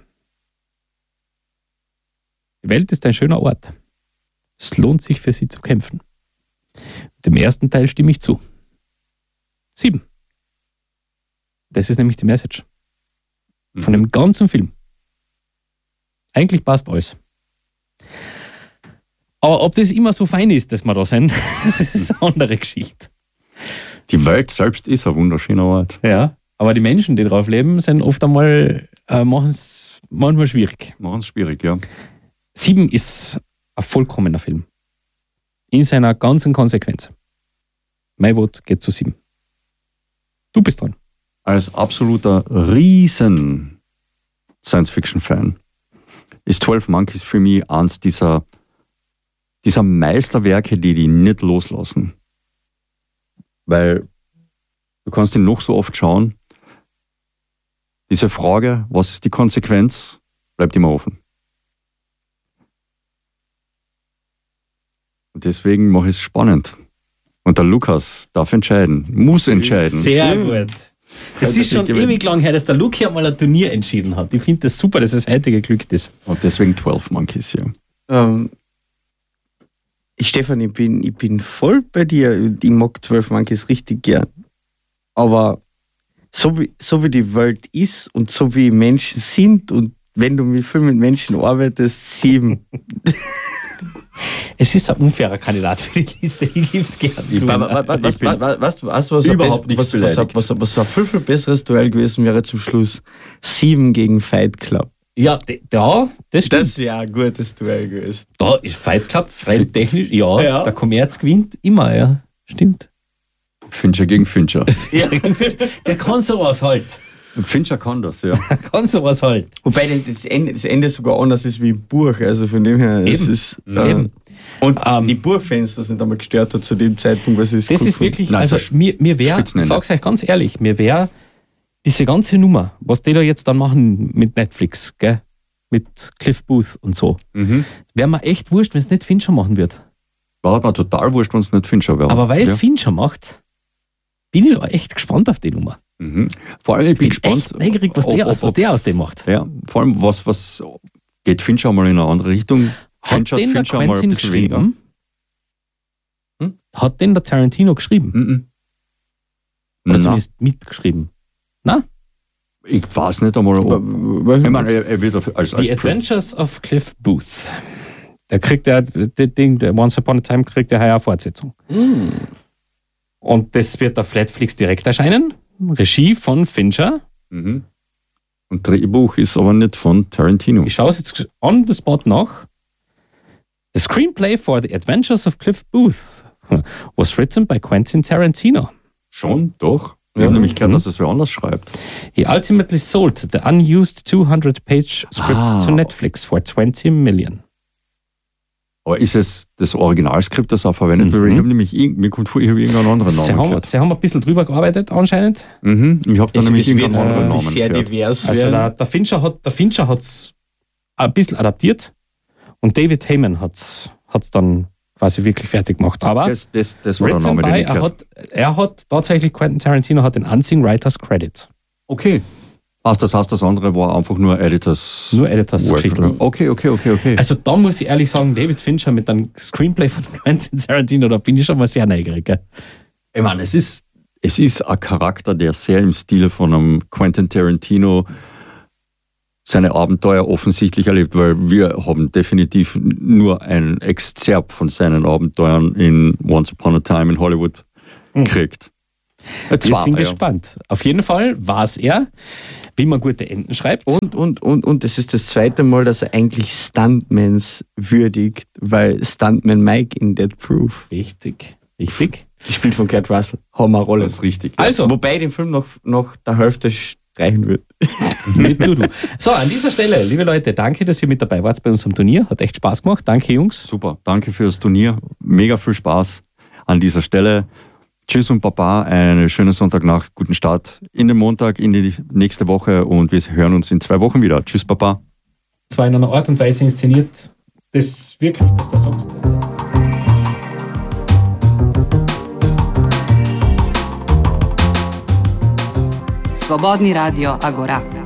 Speaker 1: Die Welt ist ein schöner Ort. Es lohnt sich, für sie zu kämpfen. Dem ersten Teil stimme ich zu. Sieben. Das ist nämlich die Message. Von dem ganzen Film. Eigentlich passt alles. Aber ob das immer so fein ist, dass wir da sind, das ist eine andere Geschichte.
Speaker 2: Die Welt selbst ist ein wunderschöner Ort.
Speaker 1: Ja, aber die Menschen, die drauf leben, sind oft einmal, äh, machen es manchmal schwierig.
Speaker 2: Machen es schwierig, ja.
Speaker 1: Sieben ist ein vollkommener Film. In seiner ganzen Konsequenz. Mein Vote geht zu sieben. Du bist dran.
Speaker 2: Als absoluter riesen Science-Fiction-Fan ist zwölf Monkeys für mich eins dieser, dieser Meisterwerke, die die nicht loslassen. Weil du kannst ihn noch so oft schauen. Diese Frage, was ist die Konsequenz, bleibt immer offen. Und deswegen mache ich es spannend. Und der Lukas darf entscheiden, muss entscheiden.
Speaker 1: Sehr gut. Das ist schon ewig lang her, dass der Luke hier mal ein Turnier entschieden hat. Ich finde das super, dass es heute geglückt ist.
Speaker 2: Und deswegen zwölf Monkeys, ja.
Speaker 3: Ähm, Stefan, ich bin, ich bin voll bei dir. Ich mag zwölf Monkeys richtig gern. Aber so wie, so wie die Welt ist und so wie Menschen sind und wenn du mit viel mit Menschen arbeitest, sieben.
Speaker 1: Es ist ein unfairer Kandidat für die Liste, ich gebe es gerne zu.
Speaker 3: Weißt du, was
Speaker 2: überhaupt nichts
Speaker 3: was, was, was, was, was ein viel, viel besseres Duell gewesen wäre zum Schluss? Sieben gegen Fight Club.
Speaker 1: Ja, da, das stimmt.
Speaker 3: Das wäre ein gutes Duell gewesen.
Speaker 1: Da ist Fight Club rein technisch, ja,
Speaker 3: Ja.
Speaker 1: der Kommerz gewinnt immer, ja. Stimmt.
Speaker 2: Fincher gegen Fincher.
Speaker 1: Der kann sowas halt.
Speaker 2: Fincher kann das, ja.
Speaker 1: Der kann sowas halt.
Speaker 3: Wobei das Ende, das Ende sogar anders ist wie im Buch. Also von dem her, es
Speaker 1: Eben.
Speaker 3: ist. Äh,
Speaker 1: Eben.
Speaker 3: Und
Speaker 1: Ähm,
Speaker 3: die Buchfans, das nicht einmal gestört hat zu dem Zeitpunkt, was ist.
Speaker 1: Das
Speaker 3: cool
Speaker 1: ist
Speaker 3: gefunden.
Speaker 1: wirklich,
Speaker 2: Nein,
Speaker 1: also
Speaker 2: das ist
Speaker 1: mir, mir wäre, ich
Speaker 2: Spitzenende.
Speaker 1: sag's euch ganz ehrlich, mir wäre diese ganze Nummer, was die da jetzt dann machen mit Netflix, gell, mit Cliff Booth und so,
Speaker 2: Mhm.
Speaker 1: wäre mir echt wurscht, wenn es nicht Fincher machen wird.
Speaker 2: War mir total wurscht, wenn es nicht Fincher wäre.
Speaker 1: Aber weil es
Speaker 2: ja.
Speaker 1: Fincher macht, bin ich da echt gespannt auf die Nummer.
Speaker 2: Mhm. Vor allem, ich bin,
Speaker 1: Bin
Speaker 2: gespannt.
Speaker 1: echt neugierig, was der aus- was der aus dem macht.
Speaker 2: Ja, vor allem, was, was geht Fincher mal in eine andere Richtung?
Speaker 1: Hat
Speaker 2: Fincher,
Speaker 1: den der
Speaker 2: Fincher mal ein
Speaker 1: Quentin
Speaker 2: bisschen weniger.
Speaker 1: geschrieben?
Speaker 3: Hm?
Speaker 1: Hat den der Tarantino geschrieben?
Speaker 2: Mhm.
Speaker 1: Oder
Speaker 2: Na,
Speaker 1: zumindest mitgeschrieben? Na?
Speaker 2: ich weiß nicht einmal,
Speaker 3: Aber,
Speaker 2: ob.
Speaker 3: weil-
Speaker 2: Ich meine, er, er wird auf- als, als
Speaker 1: The Adventures of Cliff Booth. Der kriegt ja, das Ding, der Once Upon a Time kriegt ja heuer eine Fortsetzung.
Speaker 3: Mm.
Speaker 1: Und das wird auf Netflix direkt erscheinen. Regie von Fincher.
Speaker 2: Mhm. Und Drehbuch ist aber nicht von Tarantino.
Speaker 1: Ich schaue es jetzt on the spot nach. The screenplay for The Adventures of Cliff Booth was written by Quentin Tarantino.
Speaker 2: Schon, doch. Ich
Speaker 3: Ja.
Speaker 2: habe nämlich gehört,
Speaker 1: Mhm.
Speaker 2: dass es wer anders schreibt.
Speaker 1: He ultimately sold the unused two hundred page script
Speaker 2: Ah.
Speaker 1: to Netflix for twenty million.
Speaker 2: Aber ist es das Originalskript, das auch verwendet
Speaker 1: Mhm.
Speaker 2: wird? Ich habe nämlich, irg- mir kommt vor, ich habe irgendeinen anderen
Speaker 1: Sie
Speaker 2: Namen
Speaker 1: haben,
Speaker 2: gehört.
Speaker 1: sie haben ein bisschen drüber gearbeitet anscheinend.
Speaker 2: Mhm. Ich habe da
Speaker 3: Es,
Speaker 2: nämlich
Speaker 3: es wird
Speaker 2: irgendeinen anderen
Speaker 3: wirklich
Speaker 2: Namen
Speaker 3: sehr
Speaker 2: gehört.
Speaker 3: divers
Speaker 1: Also
Speaker 3: werden.
Speaker 1: der, der Fincher hat der Fincher hat's ein bisschen adaptiert und David Heyman hat es dann quasi wirklich fertig gemacht. Aber
Speaker 2: Das, das, das war der
Speaker 1: Written
Speaker 2: Name, den
Speaker 1: by,
Speaker 2: ich
Speaker 1: er,
Speaker 2: gehört
Speaker 1: hat, er hat tatsächlich, Quentin Tarantino hat den Unseen Writers Credit.
Speaker 2: Okay. Ach, das heißt, das andere war einfach nur Editors.
Speaker 1: Nur Editors
Speaker 2: Work.
Speaker 1: Geschichte.
Speaker 2: Okay, okay, okay, okay.
Speaker 1: Also da muss ich ehrlich sagen, David Fincher mit einem Screenplay von Quentin Tarantino, da bin ich schon mal sehr neugierig. Gell?
Speaker 2: Ich meine, es ist, es ist ein Charakter, der sehr im Stile von einem Quentin Tarantino seine Abenteuer offensichtlich erlebt, weil wir haben definitiv nur ein Exzerpt von seinen Abenteuern in Once Upon a Time in Hollywood
Speaker 1: Mhm.
Speaker 2: gekriegt. Jetzt
Speaker 1: Wir
Speaker 2: war
Speaker 1: sind
Speaker 2: er, ja.
Speaker 1: gespannt. Auf jeden Fall war es er, wie man gute Enden schreibt.
Speaker 3: Und, und, und, und es ist das zweite Mal, dass er eigentlich Stuntmans würdigt, weil Stuntman Mike in Dead Proof,
Speaker 1: Richtig, richtig.
Speaker 3: gespielt von Kurt Russell, Hammerrolle.
Speaker 2: Das ist richtig. Ja.
Speaker 1: Also,
Speaker 3: Wobei ich den Film noch, noch der Hälfte streichen würde.
Speaker 1: mit Dudu. So, an dieser Stelle, liebe Leute, danke, dass ihr mit dabei wart bei unserem Turnier. Hat echt Spaß gemacht. Danke, Jungs.
Speaker 2: Super, danke fürs Turnier. Mega viel Spaß an dieser Stelle. Tschüss und Baba, eine schöne Sonntagnacht, guten Start in den Montag, in die nächste Woche und wir hören uns in zwei Wochen wieder. Tschüss, Baba.
Speaker 1: Zwar in einer Art und Weise inszeniert, das wirklich, dass du sagst.
Speaker 4: Slobodni radio Agora.